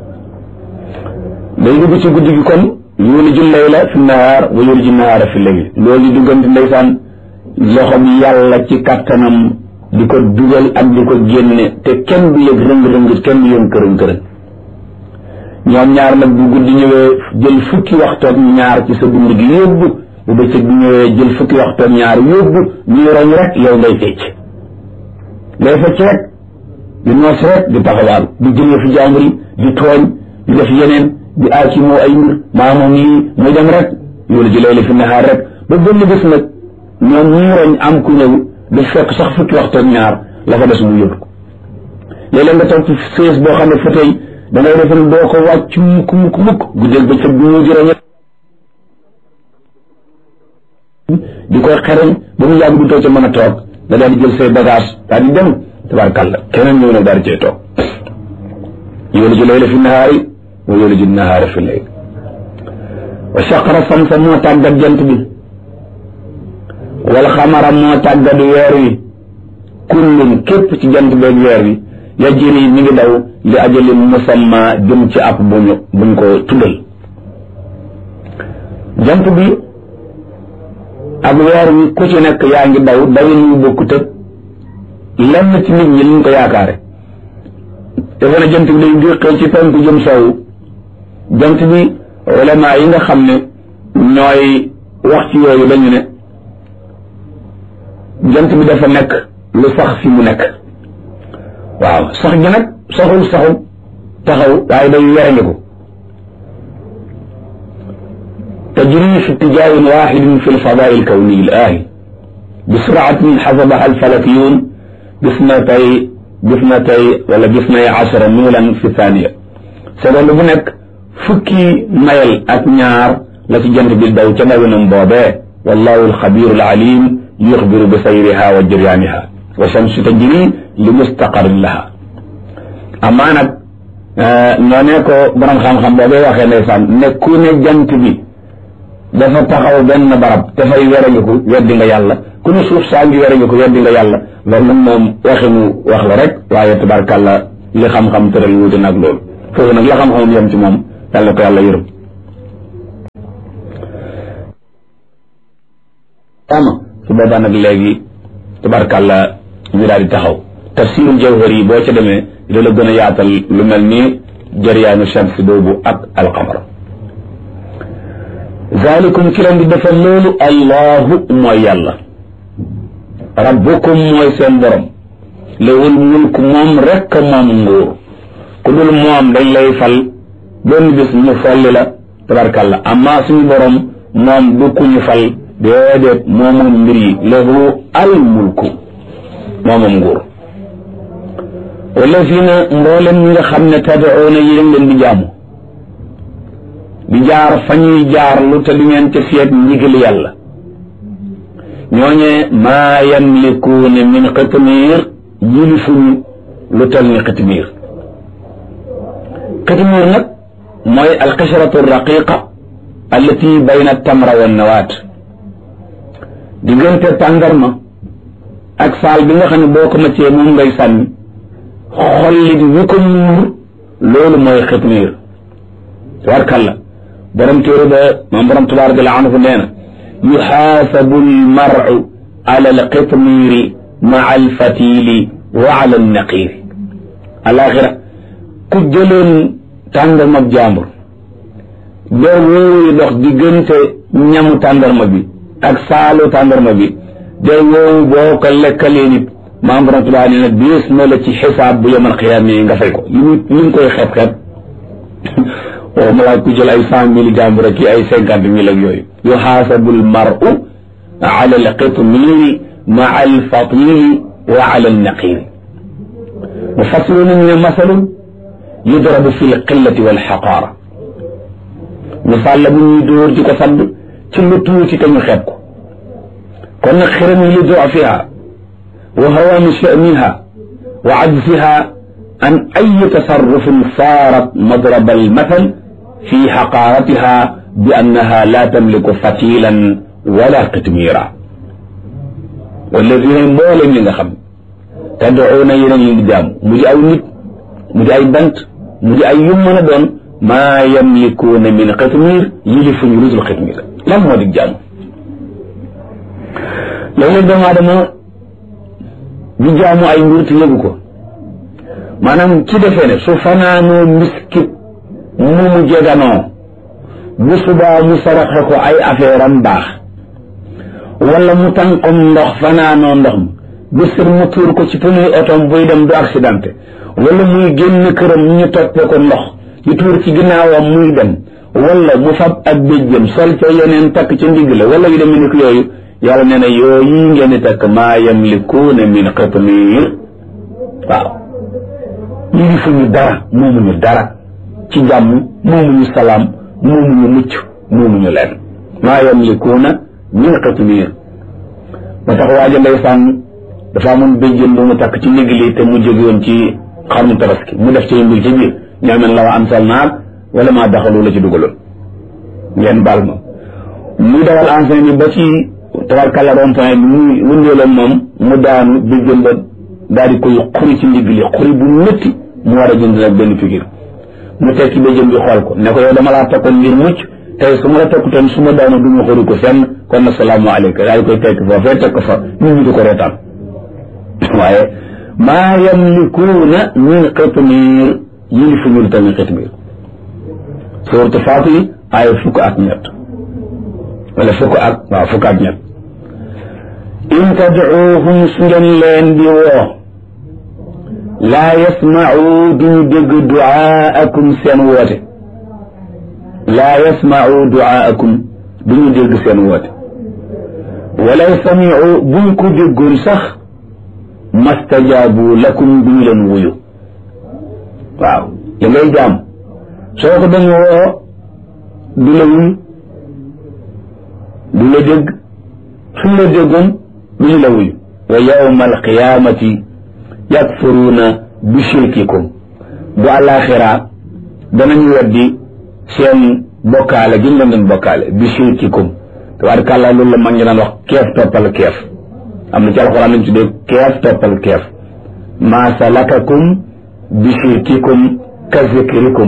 day dugg ci guddi gi kon yuliju layla fi nahaar wa yuliju nahaara fi layl loolu di duggante ndeysaan loxom yàlla ci kattanam di ko dugal ak di ko génne te kenn du yëg rëng-rëng kenn du yëg kërën kërën ñoom ñaar nag bu guddi ñëwee jël fukki waxtoog ñaar ci sa dund gi yóbbu bu bëccëg bi ñëwee jël fukki waxtoog ñaar yóbbu ñuy roñ rek yow ngay fecc ngay fecc rek di noos rek di taxawaal di jëlee fi jàmbur yi di tooñ di def yeneen di aar ci moo ay mbir maa moom lii muy dem rek yuliju layla fi nahaar rek ba benn bés nag ñoom ñuy roñ am ku ñëw di fekk sax fukki waxtoog ñaar la fa des mu yóbbu ko léeg-léeg nga toog ci sées boo xam ne fa tey da ngay defe ne doo ko wàcc mukk mukk mukk guddeeg bëccëg bi mu jërëñe di koy xereñ ba mu yàgg du too ca mën a toog nga daal di jël say bagage daal di dem tabarkàlla keneen ñëw nag daal di cay toog yuliju layla fi nahaari wa yuliju nahaara fi layl wa shaqara samsa moo tàggat jant bi wal xamara moo tàggat weer wi kullun képp ci jant beeg weer wi yajri mi ngi daw li ajalin musamma jëm ci ab buñu buñ ko tuddal jant bi ak weer wi ku ci nekk yaa ngi daw dawin yu bokkut ak lenn ci nit ñi liñ ko yaakaare defe na jant bi day géqee ci penku jëm sowu jant bi ulama yi nga xam ne ñooy wax ci yooyu dañu ne jant bi dafa nekk lu sax fi mu nekk waaw sax gi nag saxul saxul taxaw waaye day werenge ko tajri fi itijahin waxidin fi lfadai lkawni l aahi bi suraatin xasabaha alfalakiyun bisnatay bisnatay wala bisnay ashara milan fi thaniya seconde bu nekk fukki mayel ak ñaar la ci jant bi daw ca dawinam boobee wallahu alxabiru alalim yuxbiru bi sayriha wa jiryaaniha wa shamsu tajri li mustaqarin laha amaa nag noo ne ko borom xam-xam boobee waxee ndeysaan ne ku ne jant bi dafa taxaw benn barab dafay werangiku weddi nga yàlla ku ne suuf saa ngi werangiku weddi nga yàlla loolu nag moom waxinu wax la rek waaye tabarkàlla li xam-xam tëral wuute nag loolu foofu nag la xam-xamam yem ci moom yàlla ko yàlla yërëm ama su boobaa nag léegi tabarkàlla ñu daal di taxaw tafsirul jawhari yi boo ca demee dina la gën a yaatal lu mel ni jariyaanu shams boobu ak alqamar zalikum ki leen di defal loolu allahu mooy yàlla rabbukum mooy seen borom lawul mulk moom rekk moom nguur ku dul moom dañ lay fal benn bis ñu folli la tabarkàlla amma suñu borom moom du ku ñu fal déedéet moomoom mbir yi lahu al mulku moomoom nguur wallazina mboolem ñi nga xam ne tad'uuna yéen leen di jaamu di jaar fa ñuy jaar lu te du ngeen ca seet ndigal yàlla ñooñee maa yamlikuuna min qitmiir yilifuñu lu tal ni qitmiir qitmiir nag mooy alqishratu raqiqa allati bayna tamra wa nawaat diggante tàndarma ak saal bi nga xam ne boo ko maccee moom ngay sànni xollit wi ko muur loolu mooy qitmiir tabarkalla borom téere ba moom borom tabaaraka wa taala anhu nee na yuxaasabu almaru ala alqitmiiri maa alfatili wa ala alnaqiiri alaxira ku jëloon tàndarma jàmbur der woowu dox diggante ñamu tàndarma bi ak saalu tàndarma bi der woowu boo ko lekkalee nit maam borom tabaaraka nee na diis na la ci xisaab bu yemal xiyaam yi nga fay ko li ñu li ñu koy xeeb xeeb waaw ma laaj ku jël ay cent mille jàmbur ak ay cinquante mille ak yooyu yuxaasabu almaru ala alqitmiiri maa alfatili wa ala alnaqiiri mufassiru nañu ne masalun yudrabu fi lqillati walxaqaara misaal la bu ñuy dóor di ko sadd ci lu tuuti te ñu xeeb ko kon nag xiram yi li dufiha wa hawaani sha'niha wa ajziha an ay tasarrufin saarat madraba almathal fi xaqaaratiha bi annaha la tamliku fatilan wala qitmiira walladina mbooleem ñi nga xam tad'uuna yeneen yi di jaam mu di aw nit mu di ay bant mu di ay yum mën a doon maa yamlikuuna min qitmiir yilifuñu rusul qitmiir lan moo di jaam léeg-léeg doomu aadama di jaamu ay mbir te yëgu ko maanaam ci defee ne su fanaanoo miskit mu mu jeganoo bu subaa mu saraxe ko ay affaire am baax wala mu tànqom ndox fanaanoo ndox mi bu sër mu tuur ko ci pneu otom buy dem du accidenté wala muy génn këram ñu toppee ko ndox ñu tuur ci ginnaawam muy dem wala mu fab ak béjjëm sol ca yeneen takk ca ndigg la wala yu demee ni ko yooyu yàlla nee na yooyu ngeen di takk maa yamlikuuna min qitmiir waaw yilifuñu dara moomuñu dara ci jàmm moomuñu salaam moomuñu mucc moomuñu leen maa yamlikuuna min qitmiir ba tax waaja ndeysaan dafa amoon béjjën bu mu takk ci ndigg li te mu jóge woon ci xarmu tabaski mu def ci mbir ci biir ñoomen la wa am sal naar wala maa daxalu la ci dugaloon ngeen baal ma muy dawal enseigne bi ba ci tabarkalla rond point bi muy wëndeeloon moom mu daanu béjjën ba daal di koy xuri ci ndigg li xuri bu métti mu war a jënd nag benn figure mu tekki béjjën bi xool ko ne ko yow dama laa tokkoon ngir mucc tey su ma la tokkutoon su ma daanu du ma xuri ko fenn kon nag salaamaaleykum daal di koy tekki foofee teg ko fa nit ñi di ko reetaan waaye maa yamlikuuna min qitmiir yilifuñu tamit qitmiir suuratu Faatir ay fukk ak ñett wala fukk ak waaw fukk ak ñett in tad'uuhum su ngeen leen di woo laa yasma'u duñu dégg du'aakum seen woote laa yasma'u du'aakum duñu dégg seen woote walaw sami'u buñ ko déggoon sax mastajaabu lakum duñu leen wuyu waaw li ngay jaam soo ko dañu woo du la wuyu du la dégg suñ la déggoon duñu la wuyu wa yawma alqiyaamati yakfuruuna bi shirkikum bu àllaaxira danañu weddi seen bokkaale gi la ngeen bokkaale bi shirkikum tabaarkalla loolu la mag ñi daan wax keef toppal keef am na ci alxuraan lañ tuddee keef toppal keef maa salakakum bi shirkikum ka zikrikum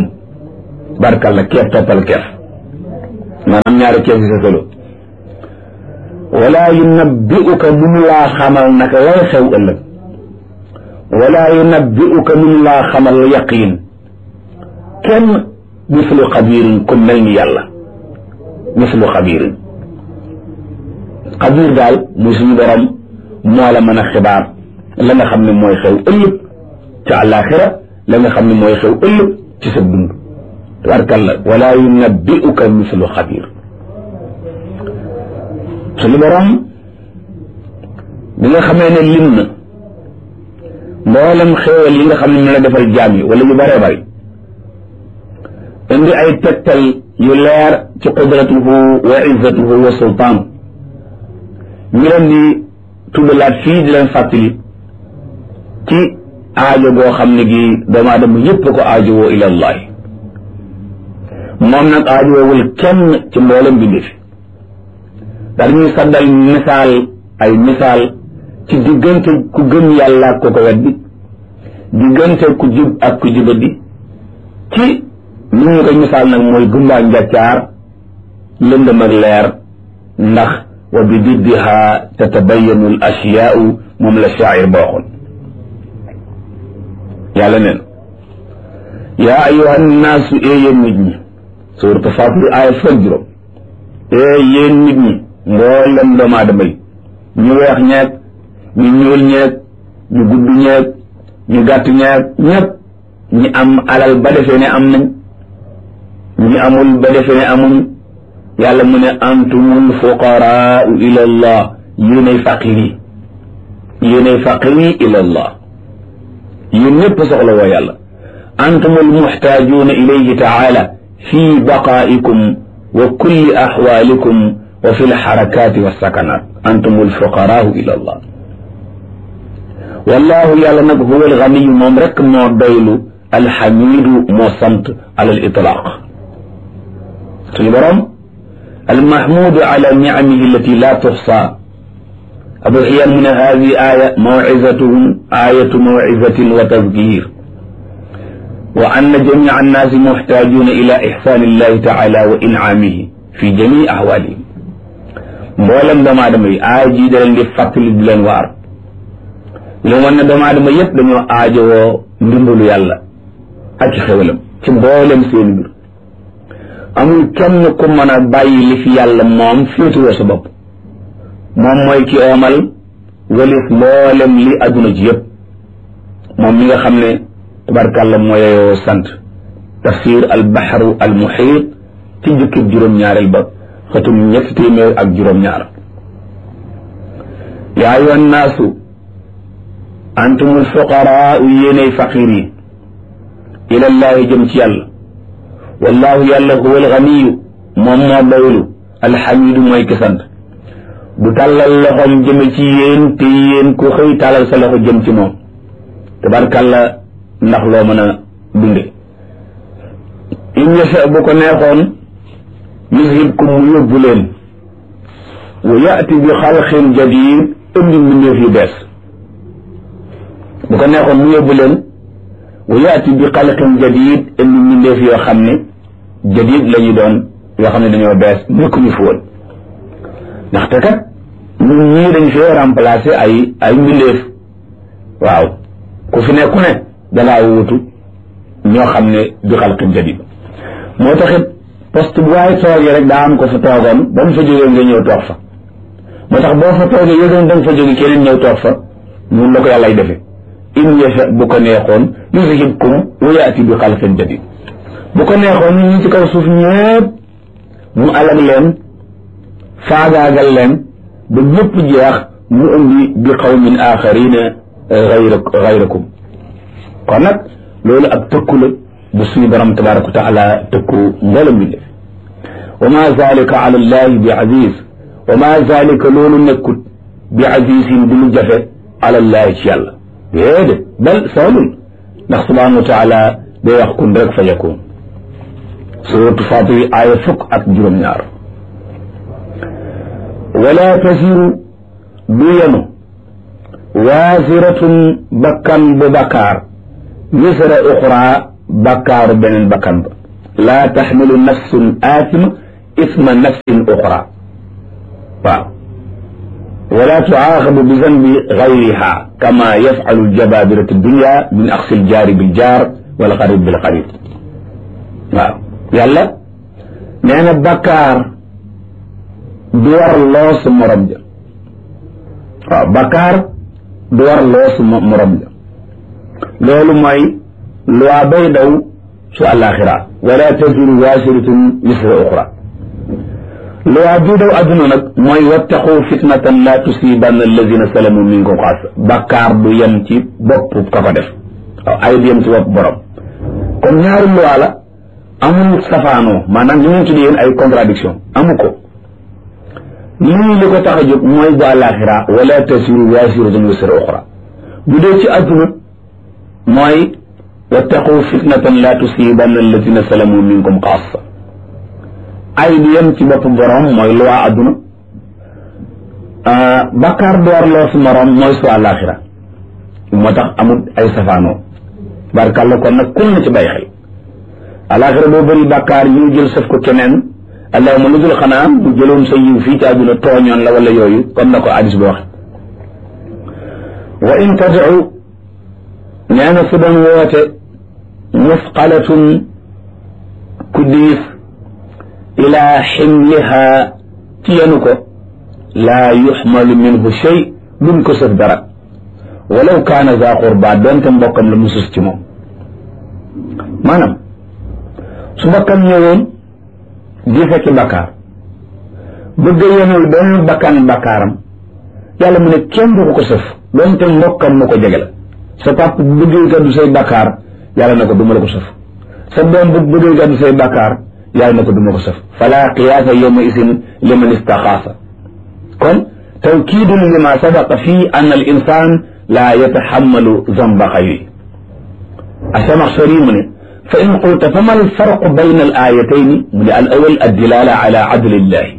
tabaarkalla keef toppal keef maanaam ñaari keef yi sa solo wala yunabbi'uka mun laa xamal naka lay xew ëllëg wala yunabbi'uka mun laa xamal yaqiin kenn mislu xabiirin ku mel ni yàlla mislu xabiirin xabiir daal muy suñu borom moo la mën a xibaar la nga xam ne mooy xew ëllëg ca àllaaxira la nga xam ne mooy xew ëllëg ci sa dund tabarkalla wala yunabbi'uka mislu xabiir suñu borom bi nga xamee ne lim na mboolem xéewal yi nga xam ne ñu la defal jaam yi wala yu bëree bëri indi ay tegtal yu leer ci qudratuhu wa izzatuhu wa sultaan ñu leen di tuddalaat fii di leen fàttali ci aajo boo xam ne gi doomu aadama yëpp ko aajowoo ila allah moom nag aajowoowul kenn ci mboolem bindi fi daal ñuy saddal misaal ay misaal ci diggante ku gëm yàlla ak ko ko weddi diggante ku jub ak ku jubadi ci ni ñu koy misaal nag mooy gumbaa njàccaar lëndëm ak leer ndax wa bi diddiha tatabayanu al asyaau moom la shaacir booxoon yàlla neen yaa ayuha nnaasu ee yéen nit ñi suuratu Faatir aaya fukk juróom ee yéen nit ñi mboolem doomu aadama yi ñu weex ñeeg ñu ñuul ñeeg ñu gudd ñeeg ñu gàtt ñeeg ñëpp ñi am alal ba defee ne am nañ ñi amul ba defee ne amuñ yàlla mu ne antumul fuqaraau ila allah yéenay faqir yi yéenay faqir yi ila allah yéen ñëpp soxla woo yàlla antumul muxtaajuuna ilayhi taala fi baqaa'ikum wa kulli axwaalikum wa fi lxarakaati walsakanaat antumul fuqaraau ila allah wallahu yàlla nag huwa alganiyu moom rek moo doylu alxamidu moo sant ala al itlaaq suñu borom almahmudu ala nicamihi allati la tuxsa abu xiyan mu ne hadi aya mawcizatuhum ayatu mawcizatin wa tadkir wa anna jamica annaasi muxtaajuuna ila ixsaani illahi taala wa incaamihi fi jamii axwaalihim mboolem doomu aadama yi aaya jii da leen di fàttali di leen waar li wan ne doomu aadama yëpp dañoo aajowoo ndimbalu yàlla ak ci xewalam ci mboolem seen mbir amul kenn ku mën a bàyyi li fi yàlla moom féetuwoo sa bopp moom mooy ki oomal walif mboolem li adduna ji yëpp moom mi nga xam ne tabarkàlla mooyoo sant tafsir al baxru al muxiit ci jukkib juróom-ñaareel ba xëtum ñetti téeméer ak juróom-ñaar yaa ayyuha nnaasu antumul fuqaraau yéenay faqir yi ilallahi jëm ci yàlla wallahu yàlla huwa alganiyu moom moo doylu alxamidu mooy ki sant du tàllal loxoom jëme ci yéen te yéen ku xëy tàllal sa loxo jëm ci moom tabarkàlla ndax loo mën a dunde in yasha bu ko neexoon yuzhibkum mu yóbbu leen wa yaati bi xalqin jadid indi mbindeef yu bees bu ko neexoon mu yóbbu leen wa yaati bi xalqin jadid indi mbindeef yoo xam ne jadid la ñu doon yoo xam ne dañoo bees nekkuñu fi woon ndaxte kat ñun ñii dañ fee remplacer ay ay mbindeef waaw ku fi nekku ne dangaa wuutu ñoo xam ne bi xalqin jadid moo taxit poste bu waaye toogee rek daa am ko fa toogoon ba mu fa jógee nga ñëw toog fa moo tax boo fa toogee yëgoon da nga fa jóge keneen ñëw toog fa mun la ko yàllay defe in yasha bu ko neexoon yuzhibkum wa yaati bi xalqin jadid bu ko neexoon ñi ci kaw suuf ñëpp mu alag leen faagaagal leen ba ñëpp jeex mu indi bi qawmin axarina gayra gayrakum kon nag loolu ab tëkku la bu suñu borom tabaraka wa taala tëkku mboolem bi def wa ma zalika ala allahi bi aziz wa ma zalika loolu nekkut bi azizin bi lu jafe ala allahi ci yàlla déedéet bal soolul ndax subhanahu wa taala day wax kun rek fa yakun suratu Faatir aaya fukk ak juróom-ñaar wala tasiru du yenu waasiratun bakkan bu bakkaar wisra uxra bakkaaru beneen bakkan ba laa taxmilu nafsun aatima isma nafsin uxra waaw wala tuaaxabu bi zanbi gayriha kama yafalu ljababiratu dunya min axsi ljaari biljaar wal xarib bil xarib. waaw yàlla nee na bakkaar du war loosu morom ja. waaw bakkaar du war loosu morom ja loolu mooy loi bay daw su àllaaxira wala taziru waasiratun wisra uxra. loi bi daw adduna nag mooy wattaqu fitnatan la tusibanna alladina salamu minkum xaasa. bakkaar du yem ci bopp ka ko def. waaw ay du yem ci bopp borom. kon ñaari loi la amul safaanoo maanaam ñu ngi tuddee ay contradiction amu ko. lii li ko tax a jóg mooy bu àllaaxira wala taziru waasiratun wisra uxra. bu dee ci adduna mooy wattaqu fitnatan la tusibanna alladina salamu minkum xaasa. ay du yem ci bopp borom mooy lu waa adduna. bakkaar door loo su morom mooy su àllaaxira moo tax amul ay safaanoo. barkàlla kon nag kun na ci bàyyi xel. àllaaxira boo bëri bakkaar ñu jël sëf ko keneen allahuma lu dul xanaa mu jëloon sa yiw fii ci adduna tooñoon la wala yooyu comme na ko hadis bi wax. wa in tad'u nee na su doon woote musqalatun ku diis ilaa ximliha ci yenu ko laa yuxmalu minhu shay duñ ko sëf dara walaw kaana za qurba doonte mbokkam la mu sus ci moom. maanaam su mbokkam ñëwoon di fekki bakkaar bëgg a yenul benn bakkan bakkaaram yàlla mu ne kenn du ko ko sëf doonte mbokkam mu ko jege la. sa pap bu bëggee gàddu say bakkaar yàlla na ko duma la ko sëf. sa doom bu bëggee gàddu say bakkaar yàlla na ko duma ko sëf. fala qiyaasa yawma isin liman istaxaasa. kon tawkiidun lima sabaqa fii an al insan laa yataxammalu zamba xayri. Asamaxshari mu ne fa in qulta fa ma al farqu bayna al aayatayni mu ne al awal ad dilala ala adlillahi.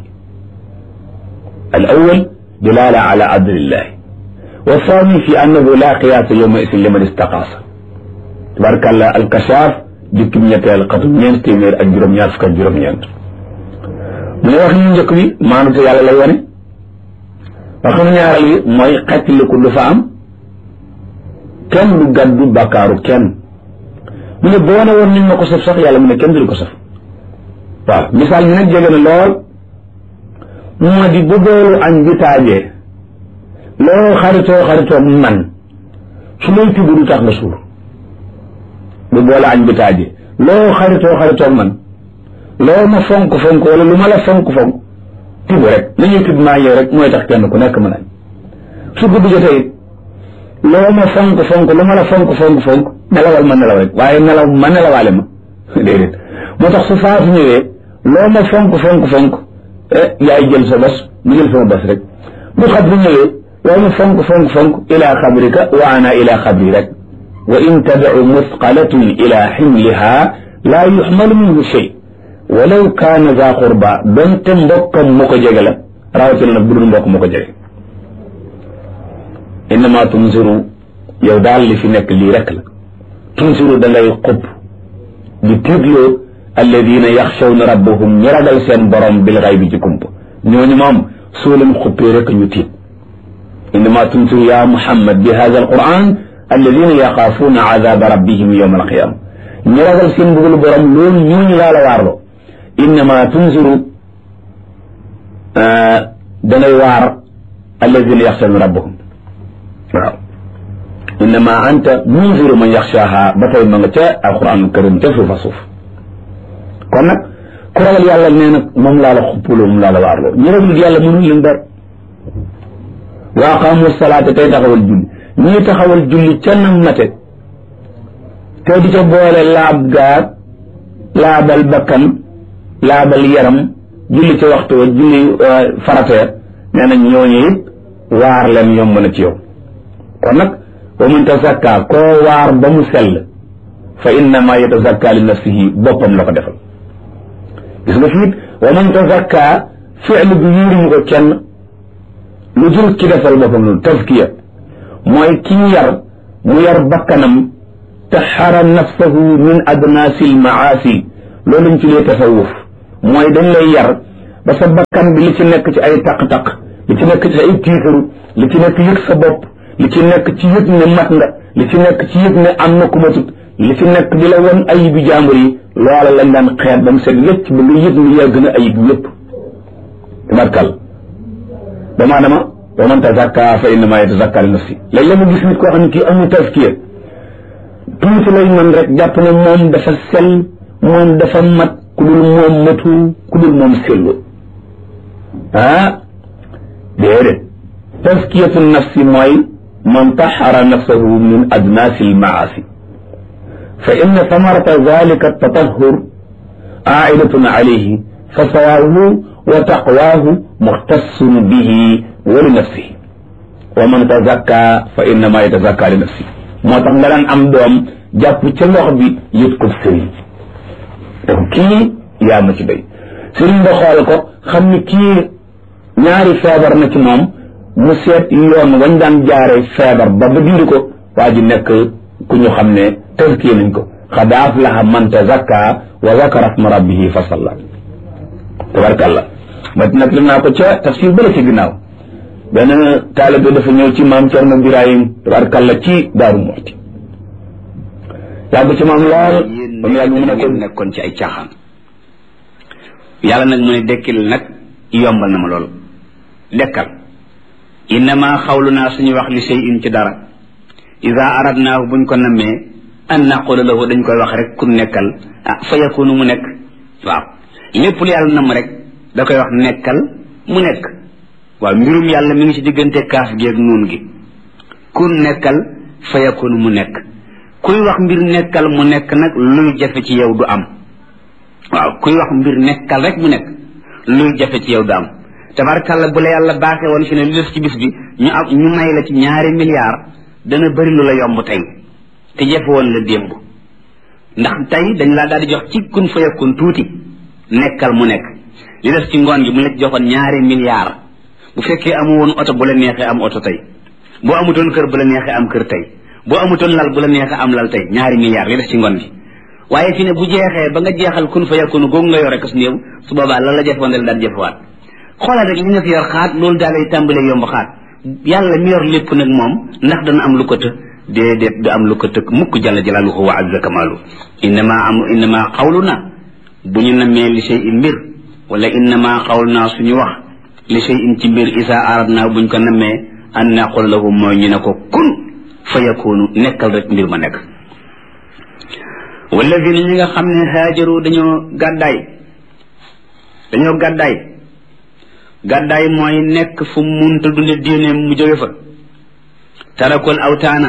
al awal dilala ala adlillahi wa thani fi annahu la qiyaasa yawma isin liman istaxaasa. tabaarakallah al kashaaf jukkim ñetteel xatu ñeent téeméer ak juróom-ñaar fukk ak juróom-ñeent. mu ne wax ñu njëkk bi maanute yàlla lay wane. wax ñu ñaareel bi mooy xettiliku du fa am kenn du gàddu bàkkaaru kenn. mu ne boo ne woon nañ ma ko sëf sax yàlla mu ne kenn du ko sëf. waaw misaal mi nag jege na lool moo di bu boolu añ bi taajee loo xaritoo xaritoo man su lay tibb du tax nga suur. bu boole añ bi taajee loo xaritoo xaritoo man loo ma fonk fonk wala lu ma la fonk fonk tibb rek nañuy tibb maa yow rek mooy tax kenn ku nekk mën añ. su guddi jotee it loo ma fonk fonk lu ma la fonk fonk fonk nelawal ma nelaw rek waaye nelaw ma nelawaale ma déedéet. moo tax su faatu ñëwee loo ma fonk fonk fonk eh yaay jël sa bos mu jël sama bos rek. bu xabri ñëwee loo ma fonk fonk fonk ila xabrika wa ana ila xabri rek. wa in tad'u musqalatun ila ximliha laa yuxmalu minhu shay walaw kaana za qurba donte mbokkam mu ko jege la rawatina nag bu dul mbokk mu ko jege. innama tunziru yow daal li fi nekk lii rek la. tunziru da ngay xub di tiitloo alladina yaxshawna rabbahum ñi ragal seen borom bil xaybi ci kump ñooñu moom soo leen xuppee rek ñu tiit. innama tunziru ya muhammad bi hada alquran alladina yaxaafuuna azaba rabbihim yawma alqiyama ñi ragal seen mbugalu borom loolu ñooñu laa la waarloo. innama tunziru da ngay waar alladina yaxshawna rabbahum. waaw innama anta munziru man yaxshaaha ba tey ma nga ca alquranul karim ca suufa suuf. kon nag ku ragal yàlla nee nag moom laa la xuppuloo moom laa la waarloo. ñi ragal yàlla mënul leen dara. wa aqaamu salaata tey taxawal julli ñii taxawal julli ca nam mate te di ca boole laab gaar laabal bakkan laabal yaram julli ca waxtu wa julli farateer nee nañ ñooñu it waar leen yomb na ci yow. kon nag wa man tazakka koo waar ba mu sell fa innama yatazakka li nafsihi boppam la ko defal. gis nga fiit wa man tazakka fi'l bi yuriñu ko kenn lu dul ki defal boppam loolu tazkiya mooy kii yar mu yar bakkanam taxara nafsahu min adnaasil maasi loolu lañ ci lee tasawuf mooy dañ lay yar ba sa bakkan bi li ci nekk ci ay taq-taq li ci nekk ci ay tiitaru li ci nekk yëg sa bopp li ci nekk ci yëg ne mat nga li ci nekk ci yëg ne am na ku matut li ci nekk di la won ayibi jàmbur yi loola lañ daan xeet ba mu set wécc ba nga yëg ni yaa gën a ayib yëpp tabarkal doomu aadama wa man tazakka fa innama yatazakka li nafsi léegi la mu gis nit koo xam ne kii amul tazkiya tuuti lay mën rek jàpp ne moom dafa sell moom dafa mat ku dul moom matu ku dul moom sellu ah déedéet tazkiyatu nafsi mooy man taxara nafsahu min adnaasi almaasi fa inna samarata dalika tatahur aidatun alayhi fa sawaahu wa taqwaahu muxtassun bihi wa li nafsihi wa man tazakka fa innama yatazakka li nafsihi moo tax nga daan am doom jàpp ca loxo bi yët ko sëriñ donc kii yaa ma ci béy sëriñ ba xool ko xam ni kii ñaari feebar na ci moom mu seet yoon wañ daan jaare feebar ba ba dindi ko waa ji nekk ku ñu xam ne tazkiya nañ ko qad aflaha man tazakka wa zakara isma rabbihi fa salla tabarkalla ma nag li naa ko ca tafsir bala ci ginnaaw benn taalibe dafa ñëw ci maam Cerno Birahim tabarkalla ci Daaru Muxti yàgg ci maam lool ba mu yàgg mu ne ko nekkoon ci ay caaxaan yàlla nag mu ne dekkil nag yombal na ma loolu dekkal innama xawlunaa suñu wax li shay'in ci dara ida aradnaahu buñ ko nammee an naqula lahu dañ koy wax rek ku nekkal ah fa yakunu mu nekk waaw lépp lu yàlla namm rek da koy wax nekkal mu nekk waaw mbirum yàlla mi ngi ci diggante kaaf gi ak nuun gi ku nekkal fa yakunu mu nekk kuy wax mbir nekkal mu nekk nag luy jafe ci yow du am waaw kuy wax mbir nekkal rek mu nekk luy jafe ci yow du am tabarkàlla bu la yàlla baaxee woon fi ne lu def ci bis bi ñu am ñu may la ci ñaari milliards dana bëri lu la yomb tey te jafe woon la démb ndax tey dañ laa daal di jox ci kun fa yakun tuuti nekkal mu nekk li def ci ngoon gi mu la ci joxoon ñaari milliards bu fekkee amu woon oto bu la neexee am oto tey boo amutoon kër bu la neexee am kër tey boo amutoon lal bu la neexee am lal tey ñaari milliards li def ci ngoon gi waaye fi ne bu jeexee ba nga jeexal kun fa yakun googu nga yore ko su néew su boobaa la la jafewoon dal daal jafewaat xoolal rek li nga fi yor xaat loolu daal lay tàmbalee yomb xaat yàlla mi yor lépp nag moom ndax dana am lu ko të déedéet du am lu ko tëkk mukk jalla jalaaluhu wa azza kamaalu innama am innama xawluna bu ñu namee li shay in mbir wala innama xawluna suñu wax li shay in ci mbir isa aradna buñ ko namee an naqul lahu mooy ñu ne ko kun fa yakunu nekkal rek mbir ma nekk walladina ñi nga xam ne haajaru dañoo gàddaay dañoo gàddaay gàddaay mooy nekk fu munta dunde diine mu jóge fa tarakul awtaana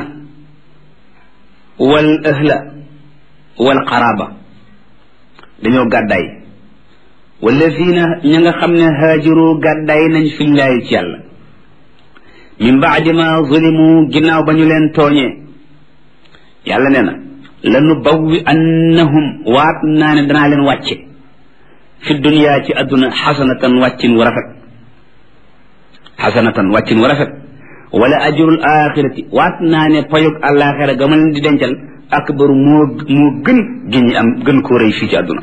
wal ahla wal qaraba dañoo gàddaay walladina ñi nga xam ne haajaru gàddaay nañ fillaahi ci yàlla min baadi ma zulimu ginnaaw ba ñu leen tooñee yàlla nee na lanu bawwi annahum waat naa ne danaa leen wàcce fi dunya ci adduna xasanatan wàccin wu rafet xasanatan wàccin wu rafet wala ajrul axirati waat naa ne payug àllaaxira ga ma leen di dencal akbaru moo moo gën gi ñi am gën koo rëy fii ci adduna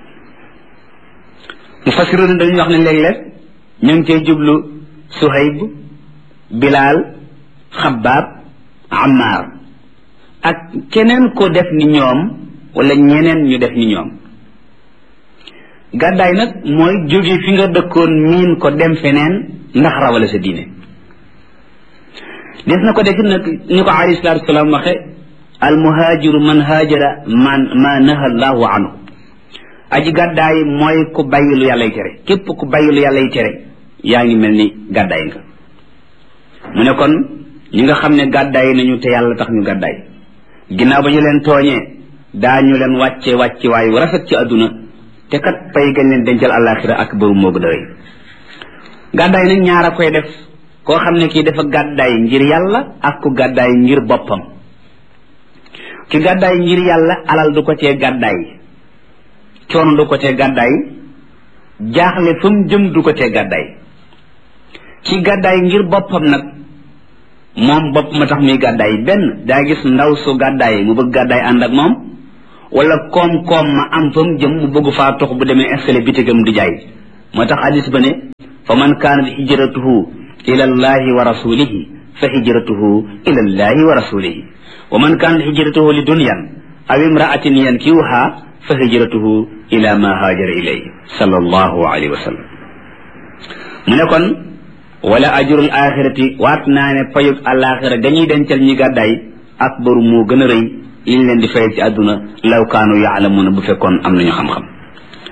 mufassirun dañuy wax ne léeg-léeg ñu ngi cay jublu Suhayb Bilaal Xabbaab Ammaar ak keneen ko def ni ñoom wala ñeneen ñu def ni ñoom gàddaay nag mooy jóge fi nga dëkkoon miin ko dem feneen ndax rawale sa diine des na ko def nag ni ko alayhi salaatu wasalaam waxe al muhaajiru man haajara man ma naha allahu anhu aji gàddaay mooy ku bàyyi lu yàlla y tere képp ku bàyyi lu yàlla y tere yaa ngi mel ni gàddaay nga mu ne kon ñi nga xam ne gàddaay nañu te yàlla tax ñu gàddaay ginnaaw ba ñu leen tooñee daañu leen wàcce wàcce waaye wu rafet ci àdduna te kat pay gañ leen dencal àllaaxira ak bëru moo gën a rëy gàddaay nag ñaar a koy def koo xam ne kii dafa gàddaay ngir yàlla ak ku gàddaay ngir boppam ki gàddaay ngir yàlla alal du ko cee gàddaay coono du ko cee gàddaay jaaxle fa mu jëm du ko cee gàddaay ki gàddaay ngir boppam nag moom bopp ma tax muy gàddaay benn daa gis ndaw su gàddaay mu bëgg gàddaay ànd ak moom wala koom-koom ma am fa mu jëm mu bëgg faa tox bu demee installé bitigam di jaay moo tax hadis ba ne fa man kaanat hijratuhu ila allahi wa rasulihi fa hijratuhu ila allahi wa rasulihi wa man kanat hijratuhu li dunyan aw imra'atin yankihuha fa hijratuhu ila ma hajara ilayhi sallallahu alayhi wa sallam mu ne kon wala ajrul axirati waat naa ne payug alaxira dañuy dencal ñi gàddaay akbaru moo gën a rëy liñ leen di fay ci àdduna law kaanu ya'lamuna bu fekkoon am nañu xam-xam